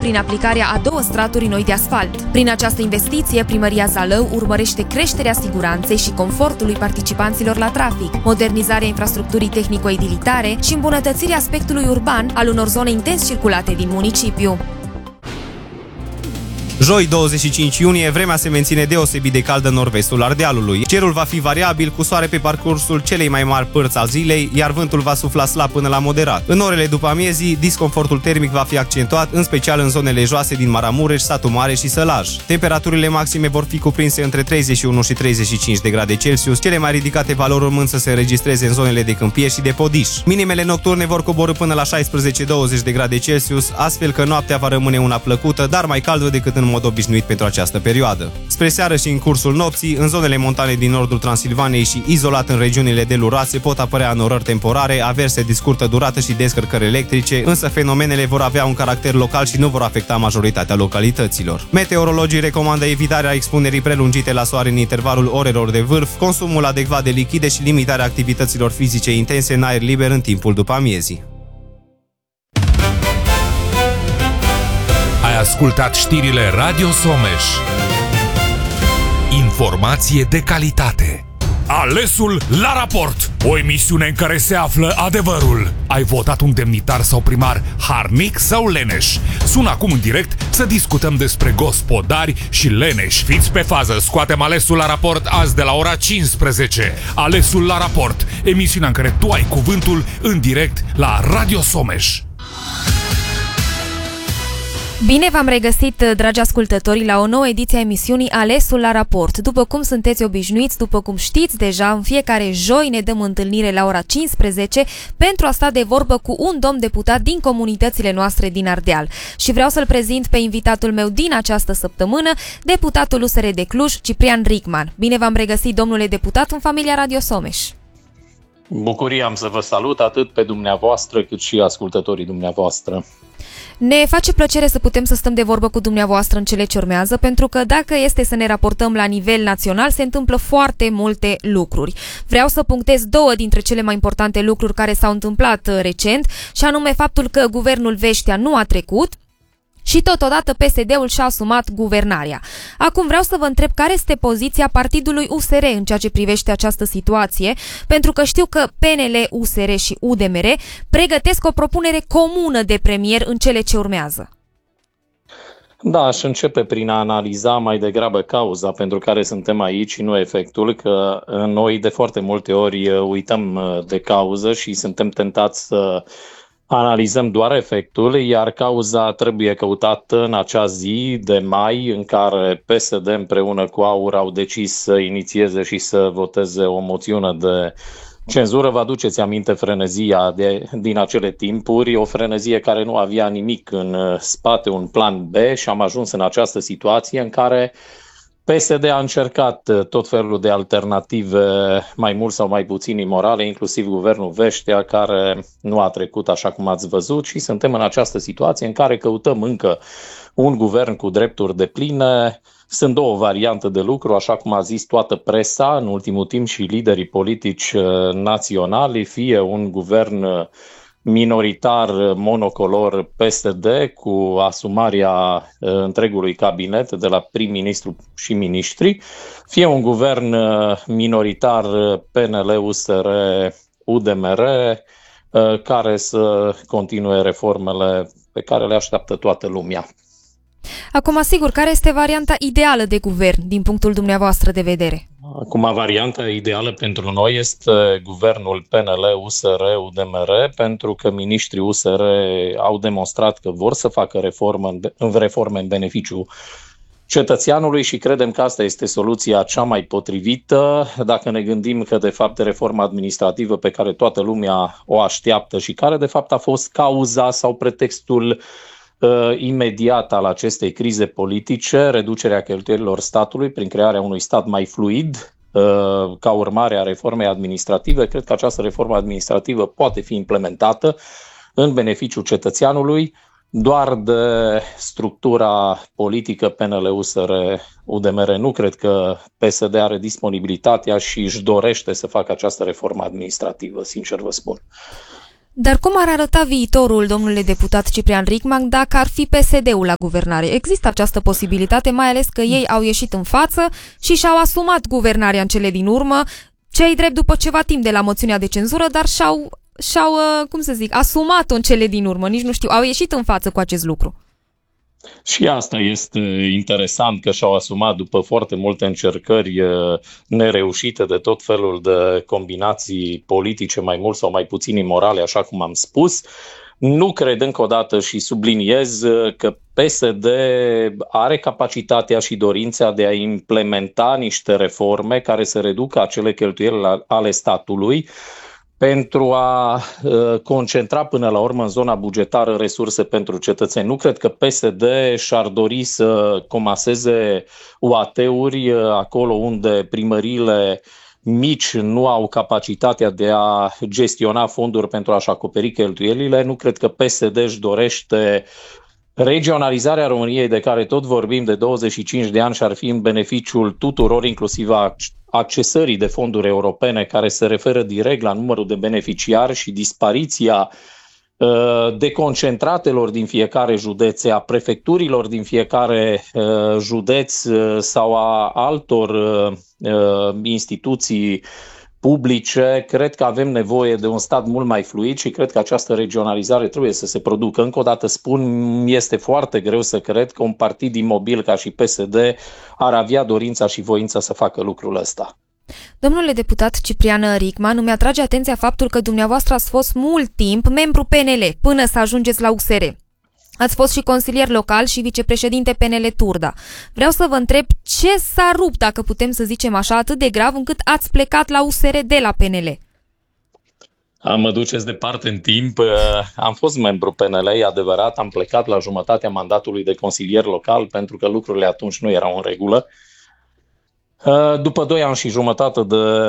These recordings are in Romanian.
prin aplicarea a 2 straturi noi de asfalt. Prin această investiție, Primăria Zalău urmărește creșterea siguranței și confortului participanților la trafic, modernizarea infrastructurii tehnico-edilitare și îmbunătățirea aspectului urban al unor zone intens circulate din municipiu. Joi, 25 iunie, vremea se menține deosebit de caldă în nord-vestul Ardealului. Cerul va fi variabil, cu soare pe parcursul celei mai mari părți al zilei, iar vântul va sufla slab până la moderat. În orele după amiezii, disconfortul termic va fi accentuat, în special în zonele joase din Maramureș, Satu Mare și Sălaj. Temperaturile maxime vor fi cuprinse între 31 și 35 de grade Celsius, cele mai ridicate valori urmând să se înregistreze în zonele de Câmpie și de Podiș. Minimele nocturne vor coborî până la 16-20 de grade Celsius, astfel că noaptea va rămâne una plăcută, dar mai caldă decât în mod obișnuit pentru această perioadă. Spre seară și în cursul nopții, în zonele montane din nordul Transilvaniei și izolat în regiunile deluroase pot apărea anorări temporare, averse de scurtă durată și descărcări electrice, însă fenomenele vor avea un caracter local și nu vor afecta majoritatea localităților. Meteorologii recomandă evitarea expunerii prelungite la soare în intervalul orelor de vârf, consumul adecvat de lichide și limitarea activităților fizice intense în aer liber în timpul după amiezii. Ai ascultat știrile Radio Someș. Informație de calitate. Alesul la raport. O emisiune în care se află adevărul. Ai votat un demnitar sau primar harnic sau leneș? Sună acum în direct să discutăm despre gospodari și leneși. Fiți pe fază, scoatem Alesul la raport azi de la ora 15. Alesul la raport, emisiunea în care tu ai cuvântul în direct la Radio Someș. Bine v-am regăsit, dragi ascultători, la o nouă ediție a emisiunii Alesul la raport. După cum sunteți obișnuiți, după cum știți deja, în fiecare joi ne dăm întâlnire la ora 15 pentru a sta de vorbă cu un domn deputat din comunitățile noastre din Ardeal. Și vreau să-l prezint pe invitatul meu din această săptămână, deputatul USR de Cluj, Ciprian Ricman. Bine v-am regăsit, domnule deputat, în familia Radio Someș. Bucurie am să vă salut atât pe dumneavoastră cât și ascultătorii dumneavoastră. Ne face plăcere să putem să stăm de vorbă cu dumneavoastră în cele ce urmează, pentru că dacă este să ne raportăm la nivel național, se întâmplă foarte multe lucruri. Vreau să punctez 2 dintre cele mai importante lucruri care s-au întâmplat recent, și anume faptul că guvernul Veștea nu a trecut și totodată PSD-ul și-a asumat guvernarea. Acum vreau să vă întreb care este poziția partidului USR în ceea ce privește această situație, pentru că știu că PNL, USR și UDMR pregătesc o propunere comună de premier în cele ce urmează. Da, aș începe prin a analiza mai degrabă cauza pentru care suntem aici și nu efectul, că noi de foarte multe ori uităm de cauză și suntem tentați să analizăm doar efectul, iar cauza trebuie căutată în acea zi de mai în care PSD împreună cu AUR au decis să inițieze și să voteze o moțiune de cenzură. Vă aduceți aminte frenezia din acele timpuri, o frenezie care nu avea nimic în spate, un plan B, și am ajuns în această situație în care PSD a încercat tot felul de alternative, mai mult sau mai puțin imorale, inclusiv guvernul Veștea, care nu a trecut așa cum ați văzut, și suntem în această situație în care căutăm încă un guvern cu drepturi depline. Sunt 2 variante de lucru, așa cum a zis toată presa în ultimul timp și liderii politici naționali, fie un guvern minoritar monocolor PSD cu asumarea întregului cabinet de la prim-ministru și miniștri, fie un guvern minoritar PNL, USR, UDMR, care să continue reformele pe care le așteaptă toată lumea. Acum, sigur, care este varianta ideală de guvern din punctul dumneavoastră de vedere? Acum, varianta ideală pentru noi este guvernul PNL, USR, UDMR, pentru că miniștrii USR au demonstrat că vor să facă reforme în beneficiu cetățeanului și credem că asta este soluția cea mai potrivită. Dacă ne gândim că, de fapt, reforma administrativă pe care toată lumea o așteaptă și care, de fapt, a fost cauza sau pretextul imediat al acestei crize politice, reducerea cheltuielilor statului prin crearea unui stat mai fluid, ca urmare a reformei administrative, cred că această reformă administrativă poate fi implementată în beneficiul cetățeanului. Doar de structura politică PNL-USR, UDMR, nu cred că PSD are disponibilitatea și își dorește să facă această reformă administrativă, sincer vă spun. Dar cum ar arăta viitorul, domnule deputat Ciprian Rickman, dacă ar fi PSD-ul la guvernare? Există această posibilitate, mai ales că ei au ieșit în față și și-au asumat guvernarea în cele din urmă, cei drept după ceva timp de la moțiunea de cenzură, dar și-au asumat-o în cele din urmă, nici nu știu, au ieșit în față cu acest lucru. Și asta este interesant, că și-au asumat după foarte multe încercări nereușite de tot felul de combinații politice, mai mult sau mai puțin imorale, așa cum am spus. Nu cred, încă o dată și subliniez, că PSD are capacitatea și dorința de a implementa niște reforme care să reducă acele cheltuieli ale statului, pentru a concentra până la urmă în zona bugetară resurse pentru cetățeni. Nu cred că PSD și-ar dori să comaseze UAT-uri acolo unde primăriile mici nu au capacitatea de a gestiona fonduri pentru a-și acoperi cheltuielile. Nu cred că PSD își dorește regionalizarea României, de care tot vorbim de 25 de ani și ar fi în beneficiul tuturor, inclusiv a accesării de fonduri europene, care se referă direct la numărul de beneficiari și dispariția deconcentratelor din fiecare județ, a prefecturilor din fiecare județ sau a altor instituții publice. Cred că avem nevoie de un stat mult mai fluid și cred că această regionalizare trebuie să se producă. Încă o dată spun, este foarte greu să cred că un partid imobil ca și PSD ar avea dorința și voința să facă lucrul ăsta. Domnule deputat Ciprian Rickman, îmi atrage atenția faptul că dumneavoastră ați fost mult timp membru PNL până să ajungeți la USR. Ați fost și consilier local și vicepreședinte PNL Turda. Vreau să vă întreb ce s-a rupt, dacă putem să zicem așa, atât de grav încât ați plecat la USR de la PNL? Mă duceți departe în timp. Am fost membru PNL, e adevărat, am plecat la jumătatea mandatului de consilier local pentru că lucrurile atunci nu erau în regulă. După 2 ani și jumătate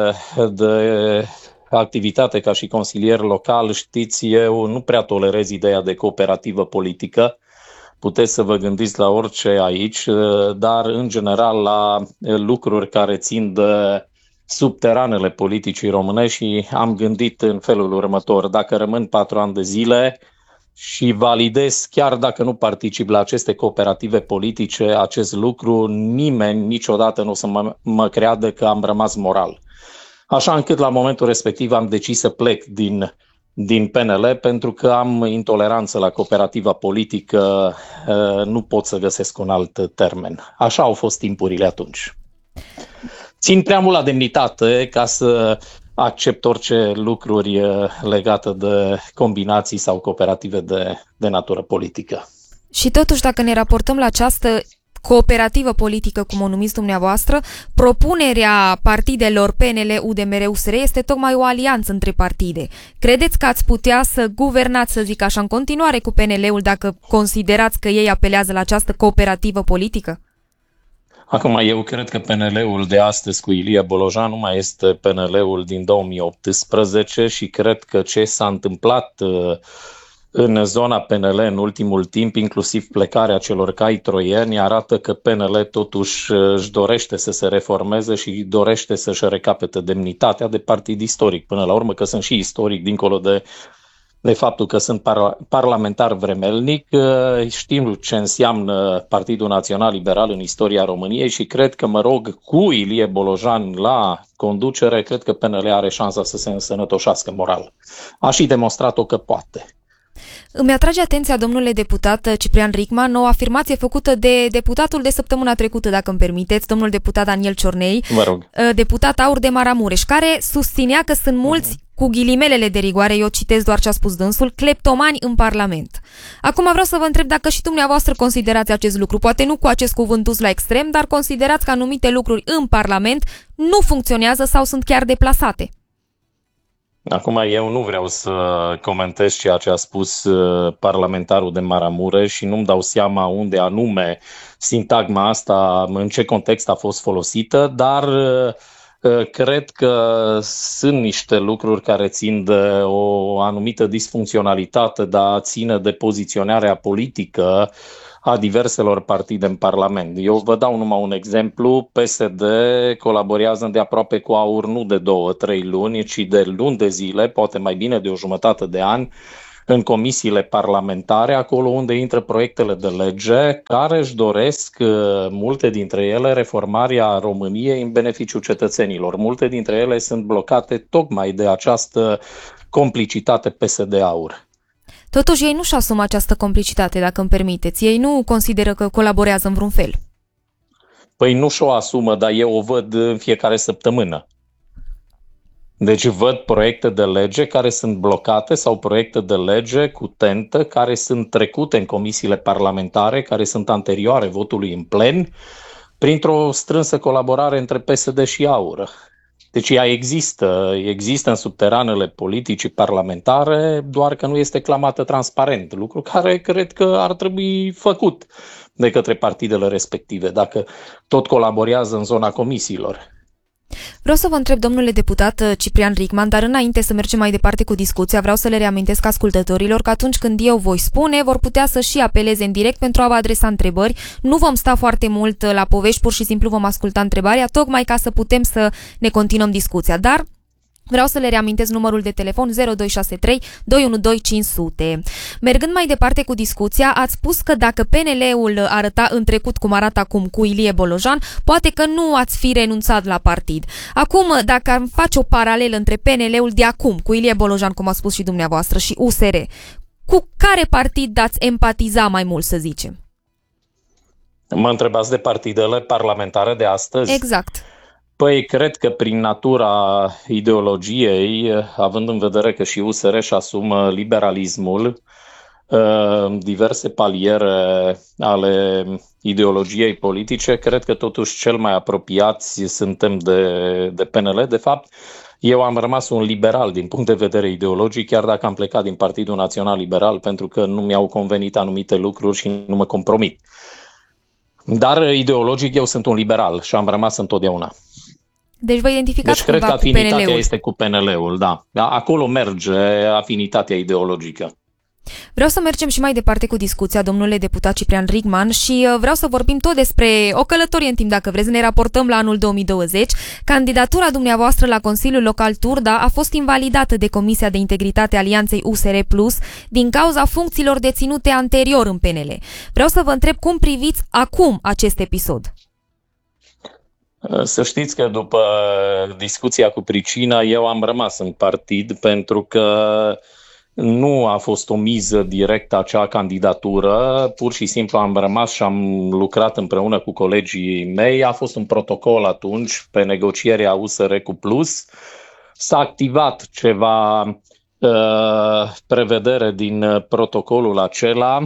de activitate ca și consilier local, știți, eu nu prea tolerez ideea de cooperativă politică. Puteți să vă gândiți la orice aici, dar în general la lucruri care țin de subteranele politicii românești și am gândit în felul următor: dacă rămân 4 ani de zile și validez, chiar dacă nu particip la aceste cooperative politice, acest lucru, nimeni niciodată nu o să mă creadă că am rămas moral. Așa încât la momentul respectiv am decis să plec din PNL pentru că am intoleranță la cooperativa politică, nu pot să găsesc un alt termen. Așa au fost timpurile atunci. Țin prea mult la demnitate ca să accept orice lucruri legate de combinații sau cooperative de natură politică. Și totuși, dacă ne raportăm la această cooperativă politică, cum o numiți dumneavoastră, propunerea partidelor PNL, UDMR, USR este tocmai o alianță între partide. Credeți că ați putea să guvernați, să zic așa, în continuare cu PNL-ul dacă considerați că ei apelează la această cooperativă politică? Acum, eu cred că PNL-ul de astăzi cu Ilie Bolojan nu mai este PNL-ul din 2018 și cred că ce s-a întâmplat în zona PNL în ultimul timp, inclusiv plecarea celor cai troieni, arată că PNL totuși își dorește să se reformeze și dorește să-și recapete demnitatea de partid istoric. Până la urmă că sunt și istoric, dincolo de faptul că sunt parlamentar vremelnic, știm ce înseamnă Partidul Național Liberal în istoria României și cred că, cu Ilie Bolojan la conducere, cred că PNL are șansa să se însănătoșească moral. A și demonstrat-o că poate. Îmi atrage atenția, domnule deputat Ciprian Rickman, o afirmație făcută de deputatul de săptămâna trecută, dacă îmi permiteți, domnul deputat Daniel Ciornei, deputat AUR de Maramureș, care susținea că sunt mulți, cu ghilimelele de rigoare, eu citesc doar ce a spus dânsul, cleptomani în Parlament. Acum vreau să vă întreb dacă și dumneavoastră considerați acest lucru, poate nu cu acest cuvânt dus la extrem, dar considerați că anumite lucruri în Parlament nu funcționează sau sunt chiar deplasate. Acum eu nu vreau să comentez ceea ce a spus parlamentarul de Maramureș și nu-mi dau seama unde anume sintagma asta, în ce context a fost folosită, dar cred că sunt niște lucruri care țin de o anumită disfuncționalitate, dar ține de poziționarea politică a diverselor partide în Parlament. Eu vă dau numai un exemplu. PSD colaborează îndeaproape cu AUR nu de 2-3 luni, ci de luni de zile, poate mai bine de o jumătate de an, în comisiile parlamentare, acolo unde intră proiectele de lege care își doresc, multe dintre ele, reformarea României în beneficiul cetățenilor. Multe dintre ele sunt blocate tocmai de această complicitate PSD-AUR. Totuși ei nu-și asumă această complicitate, dacă îmi permiteți. Ei nu consideră că colaborează în vreun fel. Păi nu și-o asumă, dar eu o văd în fiecare săptămână. Deci văd proiecte de lege care sunt blocate sau proiecte de lege cu tentă care sunt trecute în comisiile parlamentare, care sunt anterioare votului în plen, printr-o strânsă colaborare între PSD și AUR. Deci ea există în subteranele politicii parlamentare, doar că nu este clamată transparent, lucru care cred că ar trebui făcut de către partidele respective, dacă tot colaborează în zona comisiilor. Vreau să vă întreb, domnule deputat Ciprian Richman, dar înainte să mergem mai departe cu discuția, vreau să le reamintesc ascultătorilor că atunci când eu voi spune, vor putea să și apeleze în direct pentru a vă adresa întrebări. Nu vom sta foarte mult la povești, pur și simplu vom asculta întrebarea, tocmai ca să putem să ne continuăm discuția. Dar vreau să le reamintesc numărul de telefon 0263 212 500. Mergând mai departe cu discuția, ați spus că dacă PNL-ul arăta în trecut cum arată acum cu Ilie Bolojan, poate că nu ați fi renunțat la partid. Acum, dacă am face o paralelă între PNL-ul de acum, cu Ilie Bolojan, cum a spus și dumneavoastră, și USR, cu care partid ați empatiza mai mult, să zicem? Mă întrebați de partidele parlamentare de astăzi? Exact. Păi, cred că prin natura ideologiei, având în vedere că și USR își asumă liberalismul, diverse paliere ale ideologiei politice, cred că totuși cel mai apropiați suntem de PNL. De fapt, eu am rămas un liberal din punct de vedere ideologic, chiar dacă am plecat din Partidul Național Liberal, pentru că nu mi-au convenit anumite lucruri și nu mă compromit. Dar ideologic eu sunt un liberal și am rămas întotdeauna. Deci vă identificați cred că afinitatea PNL-ul. este cu PNL-ul, da. Acolo merge afinitatea ideologică. Vreau să mergem și mai departe cu discuția, domnule deputat Ciprian Richman, și vreau să vorbim tot despre o călătorie în timp, dacă vreți, ne raportăm la anul 2020. Candidatura dumneavoastră la Consiliul Local Turda a fost invalidată de Comisia de Integritate Alianței USR Plus din cauza funcțiilor deținute anterior în PNL. Vreau să vă întreb cum priviți acum acest episod. Să știți că după discuția cu Pricina, eu am rămas în partid pentru că nu a fost o miză directă acea candidatură, pur și simplu am rămas și am lucrat împreună cu colegii mei. A fost un protocol atunci pe negocierea USR cu Plus. S-a activat ceva prevedere din protocolul acela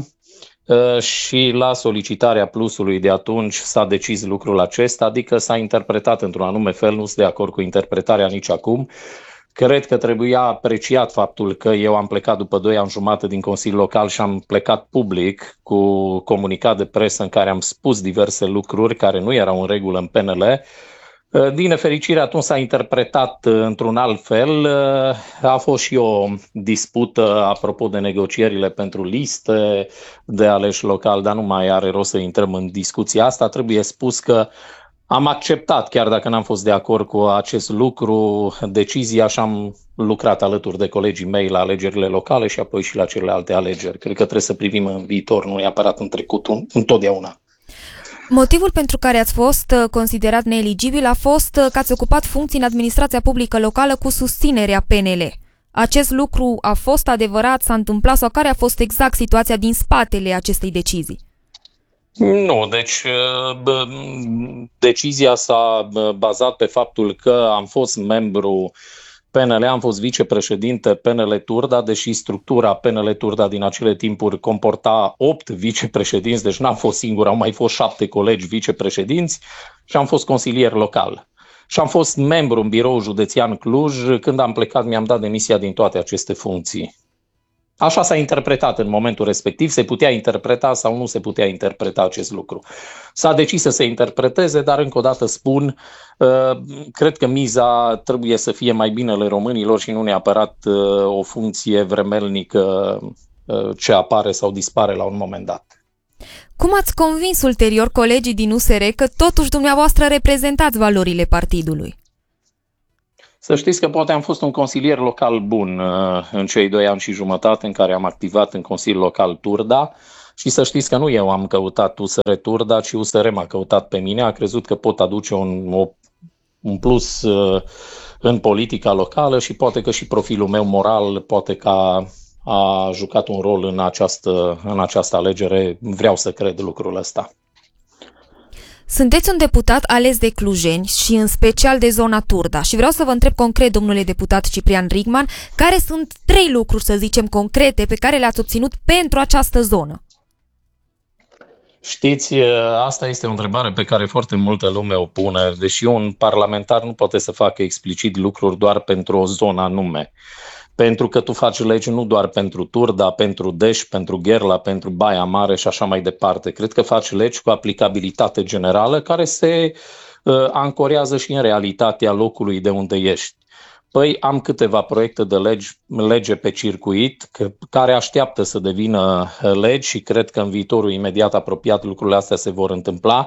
și la solicitarea Plusului de atunci s-a decis lucrul acesta, adică s-a interpretat într-un anume fel, nu sunt de acord cu interpretarea nici acum. Cred că trebuia apreciat faptul că eu am plecat după 2 ani jumate din Consiliul Local și am plecat public cu comunicat de presă în care am spus diverse lucruri care nu erau în regulă în PNL. Din nefericire, atunci s-a interpretat într-un alt fel. A fost și o dispută apropo de negocierile pentru liste de aleși local, dar nu mai are rost să intrăm în discuția asta. Trebuie spus că am acceptat, chiar dacă n-am fost de acord cu acest lucru, decizia și am lucrat alături de colegii mei la alegerile locale și apoi și la celelalte alegeri. Cred că trebuie să privim în viitor, nu neapărat în trecut, întotdeauna. Motivul pentru care ați fost considerat neeligibil a fost că ați ocupat funcții în administrația publică locală cu susținerea PNL. Acest lucru a fost adevărat, s-a întâmplat sau care a fost exact situația din spatele acestei decizii? Nu, deci decizia s-a bazat pe faptul că am fost membru PNL, am fost vicepreședinte PNL Turda, deși structura PNL Turda din acele timpuri comporta 8 vicepreședinți, deci n-am fost singur, au mai fost 7 colegi vicepreședinți și am fost consilier local. Și am fost membru în biroul județean Cluj. Când am plecat, mi-am dat demisia din toate aceste funcții. Așa s-a interpretat în momentul respectiv, se putea interpreta sau nu se putea interpreta acest lucru. S-a decis să se interpreteze, dar încă o dată spun, cred că miza trebuie să fie mai binele românilor și nu neapărat o funcție vremelnică ce apare sau dispare la un moment dat. Cum ați convins ulterior colegii din USR că totuși dumneavoastră reprezentați valorile partidului? Să știți că poate am fost un consilier local bun în cei 2 ani și jumătate în care am activat în Consiliul Local Turda și să știți că nu eu am căutat USR Turda, ci USR m-a căutat pe mine, a crezut că pot aduce un plus în politica locală și poate că și profilul meu moral poate că a jucat un rol în această alegere, vreau să cred lucrul ăsta. Sunteți un deputat ales de clujeni și în special de zona Turda și vreau să vă întreb concret, domnule deputat Ciprian Rigman, care sunt 3 lucruri, să zicem, concrete pe care le-ați obținut pentru această zonă? Știți, asta este o întrebare pe care foarte multă lume o pune, deși un parlamentar nu poate să facă explicit lucruri doar pentru o zonă anume. Pentru că tu faci legi nu doar pentru Turda, pentru Deș, pentru Gherla, pentru Baia Mare și așa mai departe. Cred că faci legi cu aplicabilitate generală care se ancorează și în realitatea locului de unde ești. Păi am câteva proiecte de lege pe circuit care așteaptă să devină legi și cred că în viitorul imediat apropiat lucrurile astea se vor întâmpla.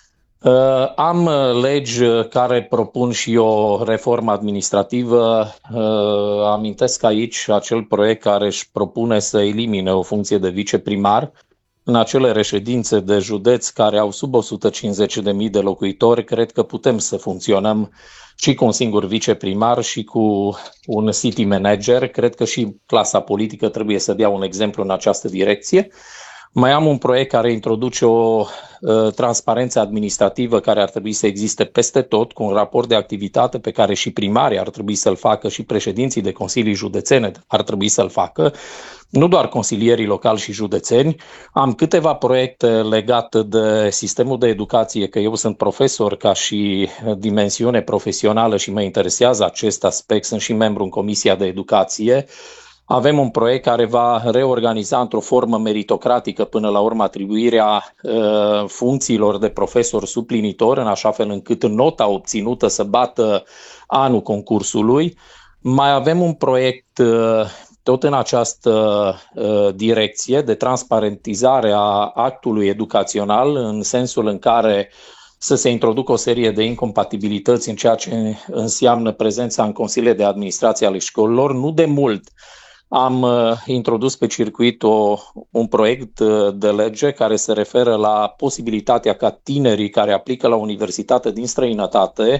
Am legi care propun și o reformă administrativă. Amintesc aici acel proiect care își propune să elimine o funcție de viceprimar în acele reședințe de județ care au sub 150.000 de locuitori. Cred că putem să funcționăm și cu un singur viceprimar și cu un city manager. Cred că și clasa politică trebuie să dea un exemplu în această direcție. Mai am un proiect care introduce o transparență administrativă care ar trebui să existe peste tot, cu un raport de activitate pe care și primarii ar trebui să-l facă și președinții de consilii județene ar trebui să-l facă, nu doar consilierii locali și județeni. Am câteva proiecte legate de sistemul de educație, că eu sunt profesor ca și dimensiune profesională și mă interesează acest aspect, sunt și membru în Comisia de Educație. Avem un proiect care va reorganiza într-o formă meritocratică până la urmă atribuirea funcțiilor de profesor suplinitor, în așa fel încât nota obținută să bată anul concursului. Mai avem un proiect tot în această direcție de transparentizare a actului educațional, în sensul în care să se introducă o serie de incompatibilități în ceea ce înseamnă prezența în consiliile de administrație ale școlilor. Nu de mult am introdus pe circuit un proiect de lege care se referă la posibilitatea ca tinerii care aplică la universitate din străinătate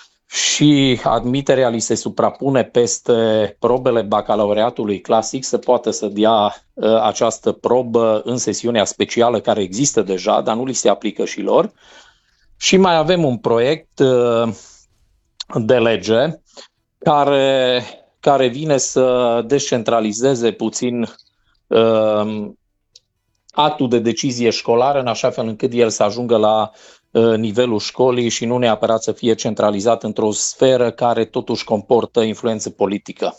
și admiterea li se suprapune peste probele bacalaureatului clasic să poată să dea această probă în sesiunea specială care există deja, dar nu li se aplică și lor. Și mai avem un proiect de lege care vine să descentralizeze puțin actul de decizie școlară, în așa fel încât el să ajungă la nivelul școlii și nu neapărat să fie centralizat într-o sferă care totuși comportă influență politică.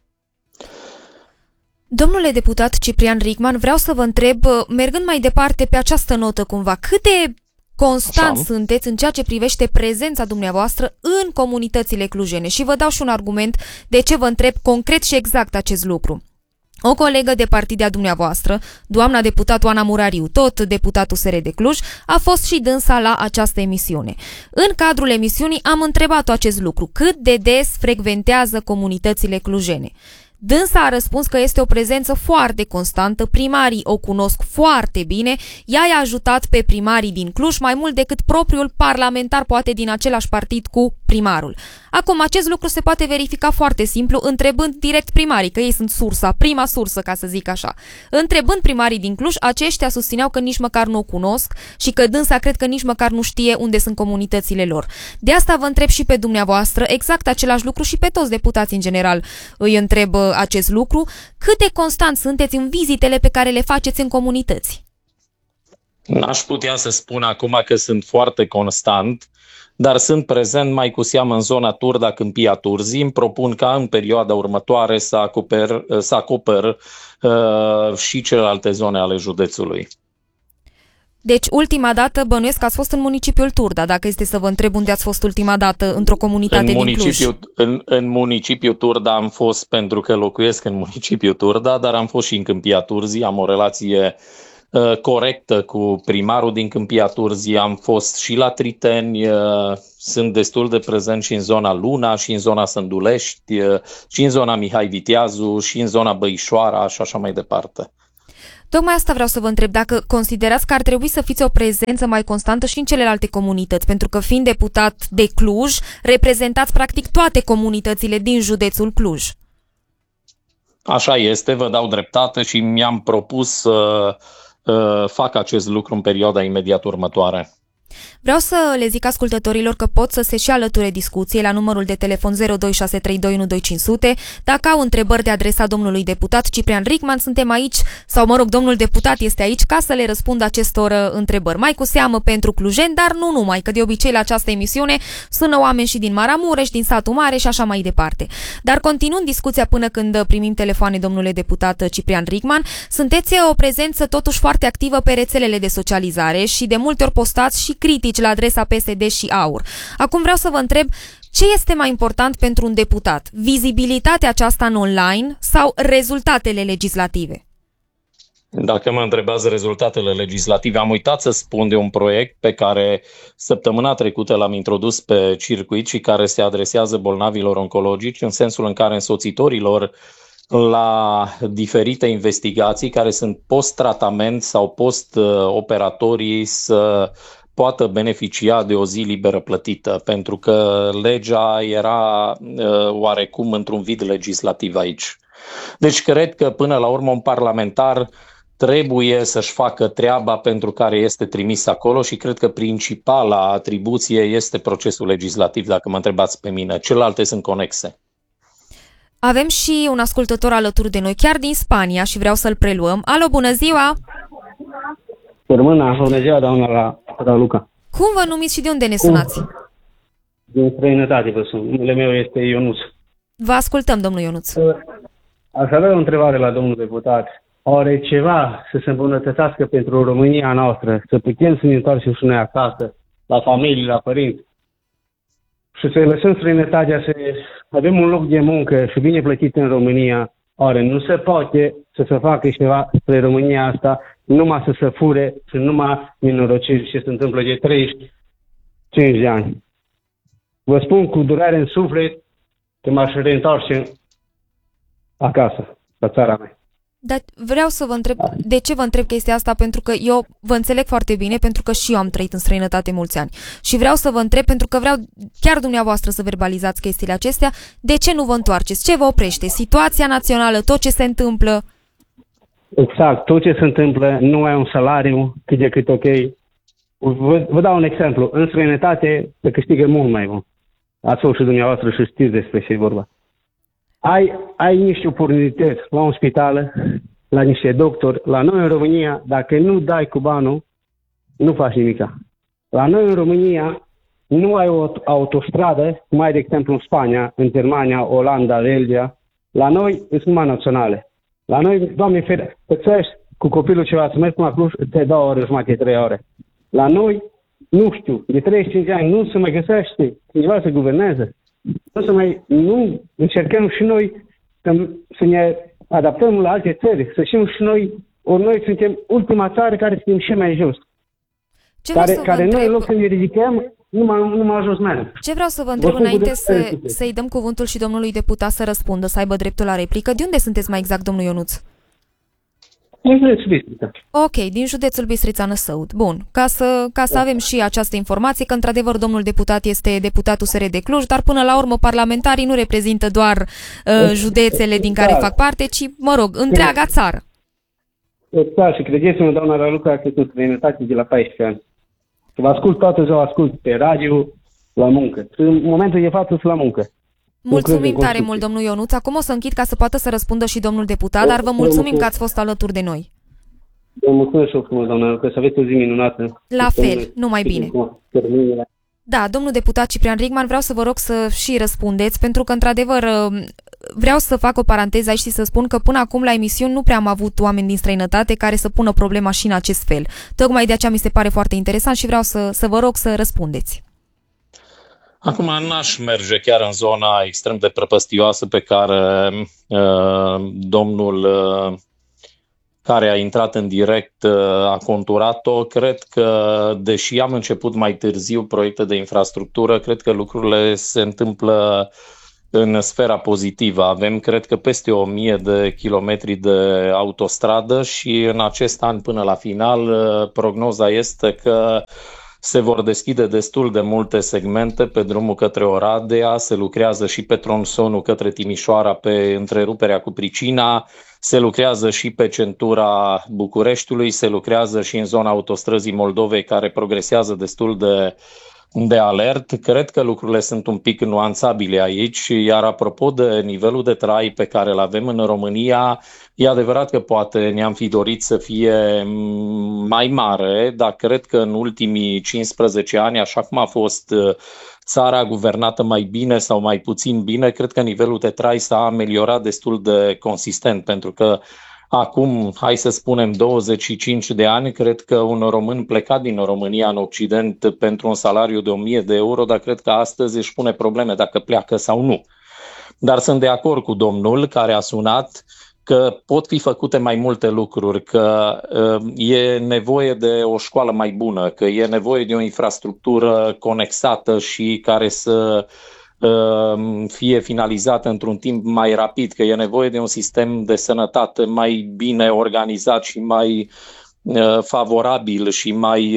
Domnule deputat Ciprian Rigman, vreau să vă întreb, mergând mai departe pe această notă cumva, cât de constant sunteți în ceea ce privește prezența dumneavoastră în comunitățile clujene? Și vă dau și un argument de ce vă întreb concret și exact acest lucru. O colegă de partid a dumneavoastră, doamna deputat Oana Murariu, tot deputat USR de Cluj, a fost și dânsa la această emisiune. În cadrul emisiunii am întrebat-o acest lucru, cât de des frecventează comunitățile clujene. Dânsa a răspuns că este o prezență foarte constantă, primarii o cunosc foarte bine, ea i-a ajutat pe primarii din Cluj mai mult decât propriul parlamentar, poate din același partid cu primarul. Acum, acest lucru se poate verifica foarte simplu, întrebând direct primarii, că ei sunt sursa, prima sursă, ca să zic așa. Întrebând primarii din Cluj, aceștia susțineau că nici măcar nu o cunosc și că dânsa cred că nici măcar nu știe unde sunt comunitățile lor. De asta vă întreb și pe dumneavoastră, exact același lucru și pe toți deputații în general îi întreb acest lucru, cât de constant sunteți în vizitele pe care le faceți în comunități? N-aș putea să spun acum că sunt foarte constant, dar sunt prezent mai cu seamă în zona Turda, Câmpia Turzii. Îmi propun ca în perioada următoare să acoper și celelalte zone ale județului. Deci, ultima dată, bănuiesc că ați fost în municipiul Turda, dacă este să vă întreb unde ați fost ultima dată într-o comunitate din Cluj. În municipiul Turda am fost pentru că locuiesc în municipiul Turda, dar am fost și în Câmpia Turzii, am o relație corectă cu primarul din Câmpia Turzii, am fost și la Triteni, sunt destul de prezent și în zona Luna, și în zona Sândulești, și în zona Mihai Viteazu, și în zona Băișoara și așa mai departe. Tocmai asta vreau să vă întreb, dacă considerați că ar trebui să fiți o prezență mai constantă și în celelalte comunități, pentru că fiind deputat de Cluj, reprezentați practic toate comunitățile din județul Cluj. Așa este, vă dau dreptate și mi-am propus să fac acest lucru în perioada imediat următoare. Vreau să le zic ascultătorilor că pot să se și alăture discuției la numărul de telefon 0263212500. Dacă au întrebări de adresat domnului deputat Ciprian Richman, suntem aici, sau mă rog, domnul deputat este aici ca să le răspundă acestor întrebări. Mai cu seamă pentru clujeni, dar nu numai, că de obicei la această emisiune sună oameni și din Maramureș, din Satul Mare și așa mai departe. Dar continuând discuția până când primim telefoane, domnule deputat Ciprian Richman, sunteți o prezență totuși foarte activă pe rețelele de socializare și de multe ori postați și critici la adresa PSD și AUR. Acum vreau să vă întreb, ce este mai important pentru un deputat? Vizibilitatea aceasta în online sau rezultatele legislative? Dacă mă întrebați rezultatele legislative, am uitat să spun de un proiect pe care săptămâna trecută l-am introdus pe circuit și care se adresează bolnavilor oncologici, în sensul în care însoțitorilor la diferite investigații care sunt post-tratament sau post-operatorii să poată beneficia de o zi liberă plătită, pentru că legea era oarecum într-un vid legislativ aici. Deci cred că până la urmă un parlamentar trebuie să-și facă treaba pentru care este trimis acolo și cred că principala atribuție este procesul legislativ, dacă mă întrebați pe mine. Celelalte sunt conexe. Avem și un ascultător alături de noi, chiar din Spania, și vreau să-l preluăm. Alo, bună ziua! Bună ziua, doamna Luca. Cum vă numiți și de unde ne sunați? Din străinătate vă sun. Numele meu este Ionuț. Vă ascultăm, domnul Ionuț. Aș avea o întrebare la domnul deputat. Oare ceva să se îmbunătățească pentru România noastră, să putem să ne întoarcem și noi acasă, la familie, la părinți, și să lăsăm străinătatea, să avem un loc de muncă și bine plătit în România? Oare nu se poate să se facă ceva spre România asta, numai să se fure și numai minorociri ce se întâmplă de 35 de ani? Vă spun cu durere în suflet că m-aș reîntoarce acasă, la țara mea. Dar vreau să vă întreb, de ce vă întreb chestia asta? Pentru că eu vă înțeleg foarte bine, pentru că și eu am trăit în străinătate mulți ani. Și vreau să vă întreb, pentru că vreau chiar dumneavoastră să verbalizați chestiile acestea, de ce nu vă întoarceți? Ce vă oprește? Situația națională, tot ce se întâmplă? Exact, tot ce se întâmplă, nu ai un salariu cât de cât ok. Vă dau un exemplu. În străinătate se câștigă mult mai bun. Ați fost și dumneavoastră și știți despre ce e vorba. Ai niște oportunități la un spital, la niște doctori. La noi în România, dacă nu dai cu banul, nu faci nimica. La noi în România nu ai o autostradă, cum ai de exemplu în Spania, în Germania, Olanda, Belgia. La noi sunt numai naționale. La noi, Doamne fere, plătești cu copilul ceva să mergi până la Cluj, te 2 ore, jumătate, 3 ore. La noi, nu știu, de 35 de ani nu se mai găsește cineva să guverneze. Nu încercăm și noi să ne adaptăm la alte țări, să știm și noi, ori noi suntem ultima țară care suntem și mai jos. Care noi, în loc să ne ridicăm, nu m-a ajuns mai. Ce vreau să vă întreb înainte să-i dăm cuvântul și domnului deputat să răspundă, să aibă dreptul la replică? De unde sunteți mai exact, domnul Ionuț? Din județul Bistrița. Ok, din județul Bistrița, Năsăud. Bun, ca să avem și această informație, că într-adevăr domnul deputat este deputat USR de Cluj, dar până la urmă parlamentarii nu reprezintă doar județele din care fac parte, ci, mă rog, întreaga țară. Exact, și credeți-mă, doamna Raluca, că sunt străinătate de la 14 ani. Vă ascult toată ziua, ascult pe radio, la muncă. În momentul de față sunt la muncă. Mulțumim tare mult, domnul Ionuț. Acum o să închid ca să poată să răspundă și domnul deputat, dar vă mulțumim că ați fost alături de noi. Vă mulțumesc și eu frumos, doamna, că să aveți o zi minunată. La fel, numai bine. Da, domnul deputat Ciprian Richman, vreau să vă rog să și răspundeți, pentru că, într-adevăr, vreau să fac o paranteză aici și să spun că până acum la emisiuni nu prea am avut oameni din străinătate care să pună problema și în acest fel. Tocmai de aceea mi se pare foarte interesant și vreau să vă rog să răspundeți. Acum n-aș merge chiar în zona extrem de prăpăstioasă pe care domnul care a intrat în direct a conturat-o. Cred că, deși am început mai târziu proiecte de infrastructură, cred că lucrurile se întâmplă în sfera pozitivă. Avem, cred că, peste 1000 de kilometri de autostradă și în acest an, până la final, prognoza este că se vor deschide destul de multe segmente pe drumul către Oradea, se lucrează și pe tronsonul către Timișoara pe întreruperea cu pricina, se lucrează și pe centura Bucureștiului, se lucrează și în zona autostrăzii Moldovei, care progresează destul de alert. Cred că lucrurile sunt un pic nuanțabile aici, iar apropo de nivelul de trai pe care îl avem în România, e adevărat că poate ne-am fi dorit să fie mai mare, dar cred că în ultimii 15 ani, așa cum a fost țara guvernată mai bine sau mai puțin bine, cred că nivelul de trai s-a ameliorat destul de consistent, pentru că acum, hai să spunem, 25 de ani, cred că un român plecat din România în Occident pentru un salariu de 1000 de euro, dar cred că astăzi își pune probleme dacă pleacă sau nu. Dar sunt de acord cu domnul care a sunat că pot fi făcute mai multe lucruri, că e nevoie de o școală mai bună, că e nevoie de o infrastructură conexată și care să fie finalizată într-un timp mai rapid, că e nevoie de un sistem de sănătate mai bine organizat și mai favorabil și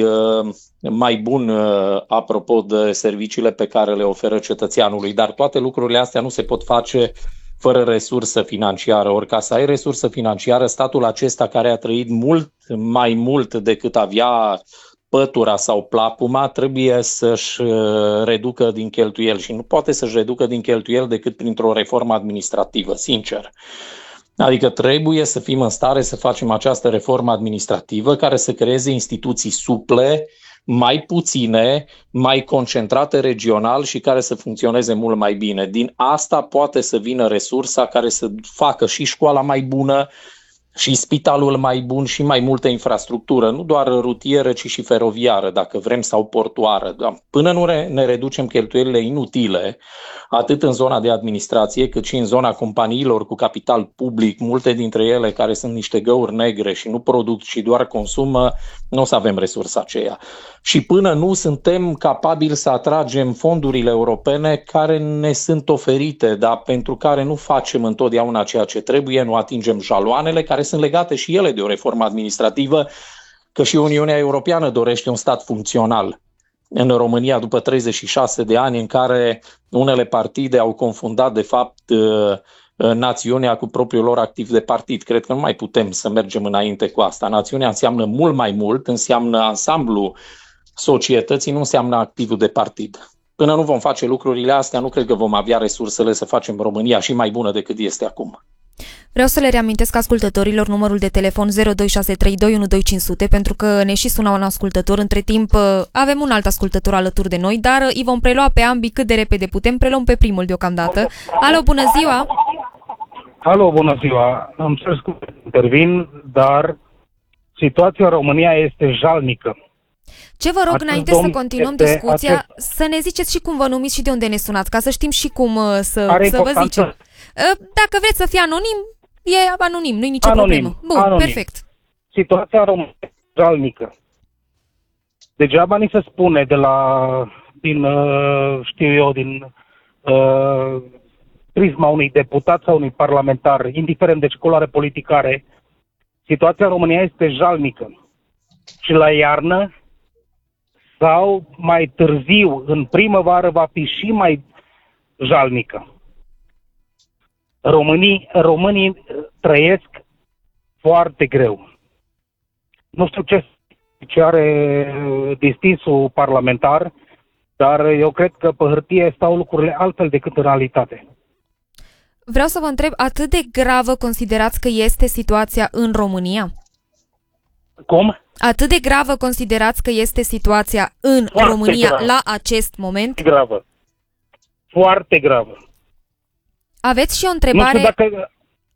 mai bun apropo de serviciile pe care le oferă cetățeanului. Dar toate lucrurile astea nu se pot face fără resursă financiară. Ori ca să ai resursă financiară, statul acesta care a trăit mult mai mult decât avea pătura sau plapuma, trebuie să-și reducă din cheltuieli și nu poate să-și reducă din cheltuieli decât printr-o reformă administrativă, sincer. Adică trebuie să fim în stare să facem această reformă administrativă care să creeze instituții suple, mai puține, mai concentrate regional și care să funcționeze mult mai bine. Din asta poate să vină resursa care să facă și școala mai bună, și spitalul mai bun și mai multă infrastructură, nu doar rutieră, ci și feroviară, dacă vrem, sau portoară. Până nu ne reducem cheltuielile inutile, atât în zona de administrație, cât și în zona companiilor cu capital public, multe dintre ele care sunt niște găuri negre și nu produc, ci doar consumă, nu o să avem resursa aceea. Și până nu suntem capabili să atragem fondurile europene care ne sunt oferite, dar pentru care nu facem întotdeauna ceea ce trebuie, nu atingem jaloanele, care sunt legate și ele de o reformă administrativă, că și Uniunea Europeană dorește un stat funcțional. În România, după 36 de ani în care unele partide au confundat, de fapt, națiunea cu propriul lor activ de partid. Cred că nu mai putem să mergem înainte cu asta. Națiunea înseamnă mult mai mult, înseamnă ansamblu societății, nu înseamnă activul de partid. Până nu vom face lucrurile astea, nu cred că vom avea resursele să facem România și mai bună decât este acum. Vreau să le reamintesc ascultătorilor numărul de telefon 0263212500 pentru că ne și sună un ascultător. Între timp avem un alt ascultător alături de noi, dar îi vom prelua pe ambii cât de repede putem. Preluăm pe primul deocamdată. Alo, bună ziua! Alo, bună ziua! Îmi cer scuze să intervin, dar situația în România este jalnică. Ce vă rog, înainte să continuăm discuția, să ne ziceți și cum vă numiți și de unde ne sunați, ca să știm și cum să vă zicem. Dacă vreți să fie anonim, e anonim, nu-i nicio problemă. Bun, anonim. Perfect. Situația română este jalnică. Degeaba ni se spune din prisma unui deputat sau unui parlamentar, indiferent de ce culoare politică are, situația în România este jalnică. Și la iarnă sau mai târziu, în primăvară, va fi și mai jalnică. Românii trăiesc foarte greu. Nu știu ce are distinsul parlamentar, dar eu cred că pe hârtie stau lucrurile altfel decât în realitate. Vreau să vă întreb, atât de gravă considerați că este situația în România? Cum? Atât de gravă considerați că este situația în foarte România gravă. La acest moment? Gravă. Foarte gravă. Aveți și o întrebare? Nu știu dacă...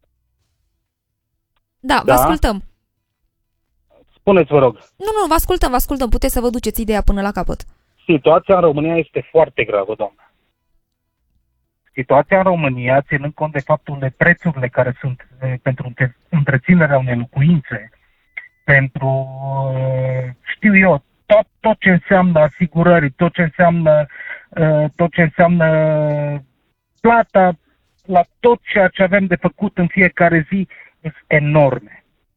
Da, vă ascultăm. Spuneți, vă rog. Nu, vă ascultăm. Puteți să vă duceți ideea până la capăt. Situația în România este foarte gravă, doamnă. Situația în România, ținând cont de faptul de prețurile care sunt pentru întreținerea unei locuințe, pentru, știu eu, tot ce înseamnă asigurări, tot ce înseamnă plata la tot ceea ce avem de făcut în fiecare zi, sunt enorme.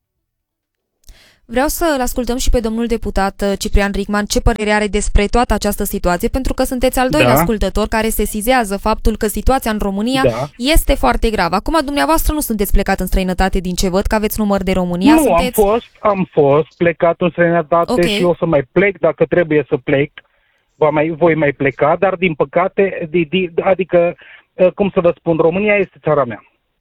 Vreau să-l ascultăm și pe domnul deputat Ciprian Richman ce părere are despre toată această situație, pentru că sunteți al doilea ascultător care sesizează faptul că situația în România este foarte gravă. Acum, dumneavoastră nu sunteți plecat în străinătate, din ce văd, că aveți număr de România. Nu, am fost plecat în străinătate și o să mai plec dacă trebuie să plec. Voi mai pleca, dar din păcate, adică, cum să vă spun, România este țara mea.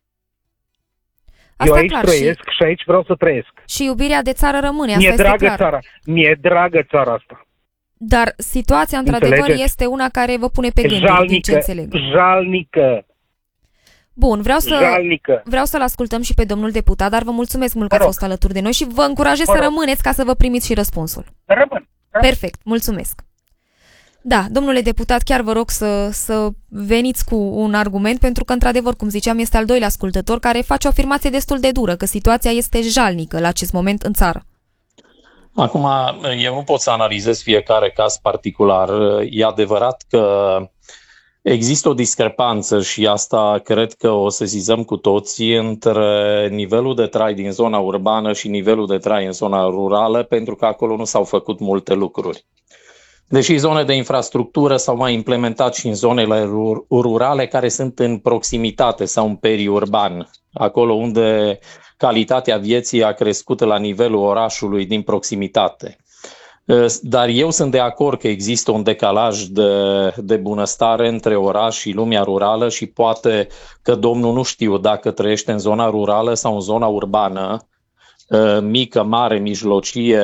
Asta eu aici clar, trăiesc și aici vreau să trăiesc. Și iubirea de țară rămâne, Mi-e asta dragă este clar. Mi-e dragă țara asta. Dar situația, într-adevăr, este una care vă pune pe gânduri, din ce înțeleg. Jalnică. Bun, vreau să-l ascultăm și pe domnul deputat, dar vă mulțumesc mult că a fost alături de noi și vă încurajez să rămâneți ca să vă primiți și răspunsul. Rămân. Perfect, mulțumesc. Da, domnule deputat, chiar vă rog să veniți cu un argument, pentru că, într-adevăr, cum ziceam, este al doilea ascultător care face o afirmație destul de dură, că situația este jalnică la acest moment în țară. Acum, eu nu pot să analizez fiecare caz particular. E adevărat că există o discrepanță și asta cred că o sesizăm cu toții între nivelul de trai din zona urbană și nivelul de trai în zona rurală, pentru că acolo nu s-au făcut multe lucruri. Deși zone de infrastructură s-au mai implementat și în zonele rurale care sunt în proximitate sau în periurban, acolo unde calitatea vieții a crescut la nivelul orașului din proximitate. Dar eu sunt de acord că există un decalaj de bunăstare între oraș și lumea rurală și poate că domnul nu știu dacă trăiește în zona rurală sau în zona urbană, mică, mare, mijlocie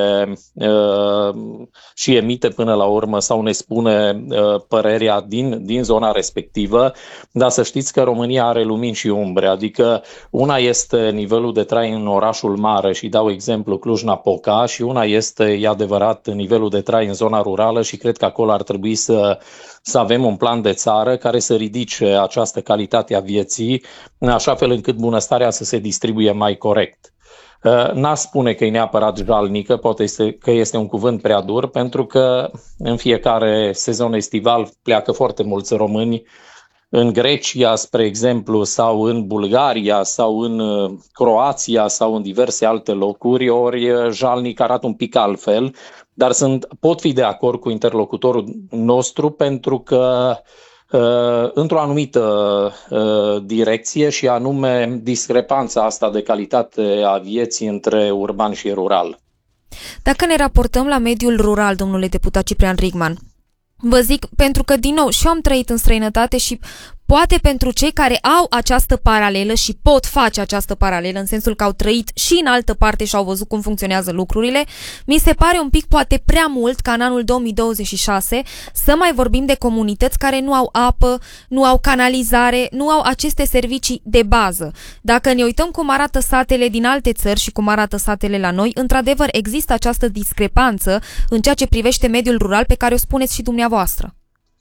și emite până la urmă sau ne spune părerea din zona respectivă, dar să știți că România are lumini și umbre, adică una este nivelul de trai în orașul mare și dau exemplu Cluj-Napoca și una este, e adevărat, nivelul de trai în zona rurală și cred că acolo ar trebui să avem un plan de țară care să ridice această calitate a vieții în așa fel încât bunăstarea să se distribuie mai corect. N-aș spune că e neapărat jalnică, poate că este un cuvânt prea dur, pentru că în fiecare sezon estival pleacă foarte mulți români în Grecia, spre exemplu, sau în Bulgaria, sau în Croația, sau în diverse alte locuri, ori jalnic arată un pic altfel, dar pot fi de acord cu interlocutorul nostru pentru că într-o anumită direcție și anume discrepanța asta de calitate a vieții între urban și rural. Dacă ne raportăm la mediul rural, domnule deputat Ciprian Richman, vă zic, pentru că, din nou, și eu am trăit în străinătate și poate pentru cei care au această paralelă și pot face această paralelă, în sensul că au trăit și în altă parte și au văzut cum funcționează lucrurile, mi se pare un pic poate prea mult ca în anul 2026 să mai vorbim de comunități care nu au apă, nu au canalizare, nu au aceste servicii de bază. Dacă ne uităm cum arată satele din alte țări și cum arată satele la noi, într-adevăr există această discrepanță în ceea ce privește mediul rural pe care o spuneți și dumneavoastră.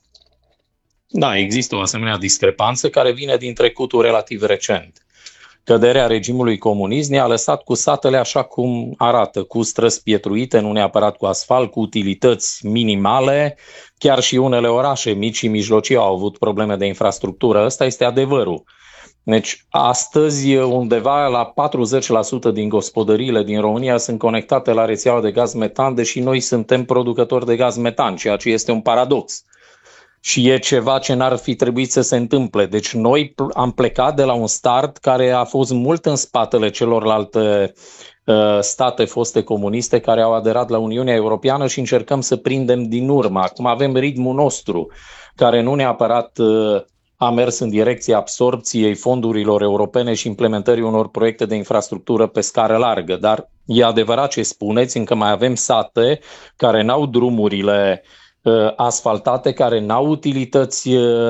Da, există o asemenea discrepanță care vine din trecutul relativ recent. Căderea regimului comunist ne-a lăsat cu satele așa cum arată, cu străzi pietruite, nu neapărat cu asfalt, cu utilități minimale. Chiar și unele orașe mici și mijlocii au avut probleme de infrastructură. Ăsta este adevărul. Deci, astăzi, undeva la 40% din gospodăriile din România sunt conectate la rețeaua de gaz metan, deși noi suntem producători de gaz metan, ceea ce este un paradox. Și e ceva ce n-ar fi trebuit să se întâmple. Deci noi am plecat de la un start care a fost mult în spatele celorlalte state foste comuniste care au aderat la Uniunea Europeană și încercăm să prindem din urmă. Acum avem ritmul nostru, care nu neapărat a mers în direcția absorbției fondurilor europene și implementării unor proiecte de infrastructură pe scară largă. Dar e adevărat ce spuneți, încă mai avem sate care n-au drumurile asfaltate, care n-au utilități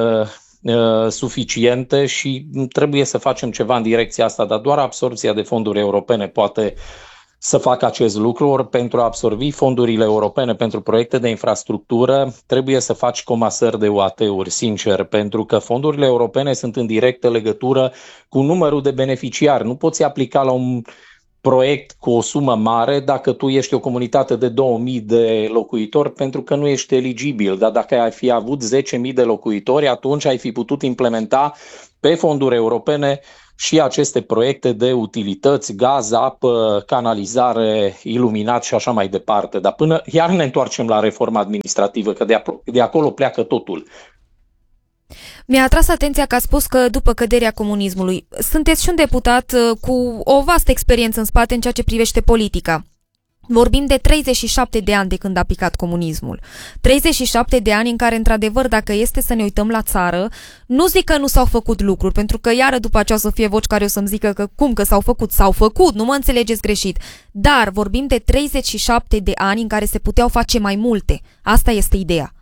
suficiente și trebuie să facem ceva în direcția asta, dar doar absorbția de fonduri europene poate să facă acest lucru, ori pentru a absorbi fondurile europene pentru proiecte de infrastructură trebuie să faci comasări de UAT-uri, sincer, pentru că fondurile europene sunt în directă legătură cu numărul de beneficiari. Nu poți aplica la un proiect cu o sumă mare dacă tu ești o comunitate de 2000 de locuitori, pentru că nu ești eligibil. Dar dacă ai fi avut 10.000 de locuitori, atunci ai fi putut implementa pe fonduri europene și aceste proiecte de utilități, gaz, apă, canalizare, iluminat și așa mai departe. Dar până iar ne întoarcem la reforma administrativă, că de acolo pleacă totul. Mi-a atras atenția că a spus că după căderea comunismului sunteți și un deputat cu o vastă experiență în spate în ceea ce privește politica. Vorbim de 37 de ani de când a picat comunismul. 37 de ani în care, într-adevăr, dacă este să ne uităm la țară, nu zic că nu s-au făcut lucruri, pentru că iară după aceea o să fie voci care o să-mi zică că cum că s-au făcut, nu mă înțelegeți greșit. Dar vorbim de 37 de ani în care se puteau face mai multe. Asta este ideea.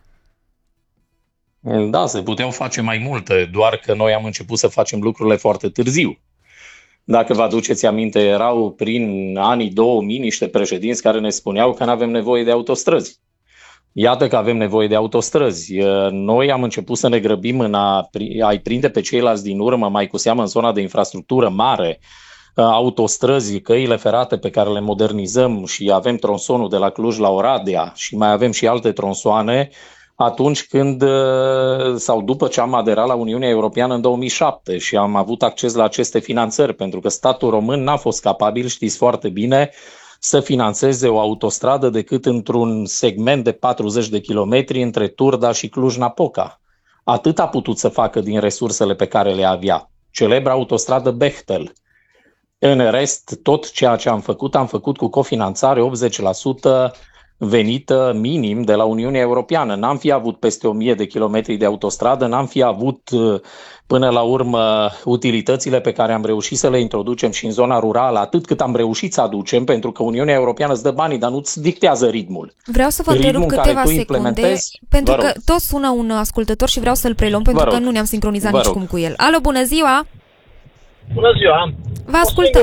Da, se puteau face mai multe, doar că noi am început să facem lucrurile foarte târziu. Dacă vă aduceți aminte, erau prin anii 2000 niște președinți care ne spuneau că nu avem nevoie de autostrăzi. Iată că avem nevoie de autostrăzi. Noi am început să ne grăbim în a-i prinde pe ceilalți din urmă, mai cu seamă în zona de infrastructură mare, autostrăzi, căile ferate pe care le modernizăm și avem tronsonul de la Cluj la Oradea și mai avem și alte tronsoane, atunci când, sau după ce am aderat la Uniunea Europeană în 2007 și am avut acces la aceste finanțări, pentru că statul român n-a fost capabil, știți foarte bine, să finanțeze o autostradă decât într-un segment de 40 de kilometri între Turda și Cluj-Napoca. Atât a putut să facă din resursele pe care le avea. Celebra autostradă Bechtel. În rest, tot ceea ce am făcut cu cofinanțare 80% venită minim de la Uniunea Europeană. N-am fi avut peste 1000 de kilometri de autostradă, n-am fi avut până la urmă utilitățile pe care am reușit să le introducem și în zona rurală, atât cât am reușit să aducem, pentru că Uniunea Europeană îți dă banii, dar nu-ți dictează ritmul. Vreau să vă întrerup câteva secunde, pentru că tot sună un ascultător și vreau să-l preluăm, pentru că nu ne-am sincronizat nicicum cu el. Alo, bună ziua! Bună ziua! Vă ascultăm!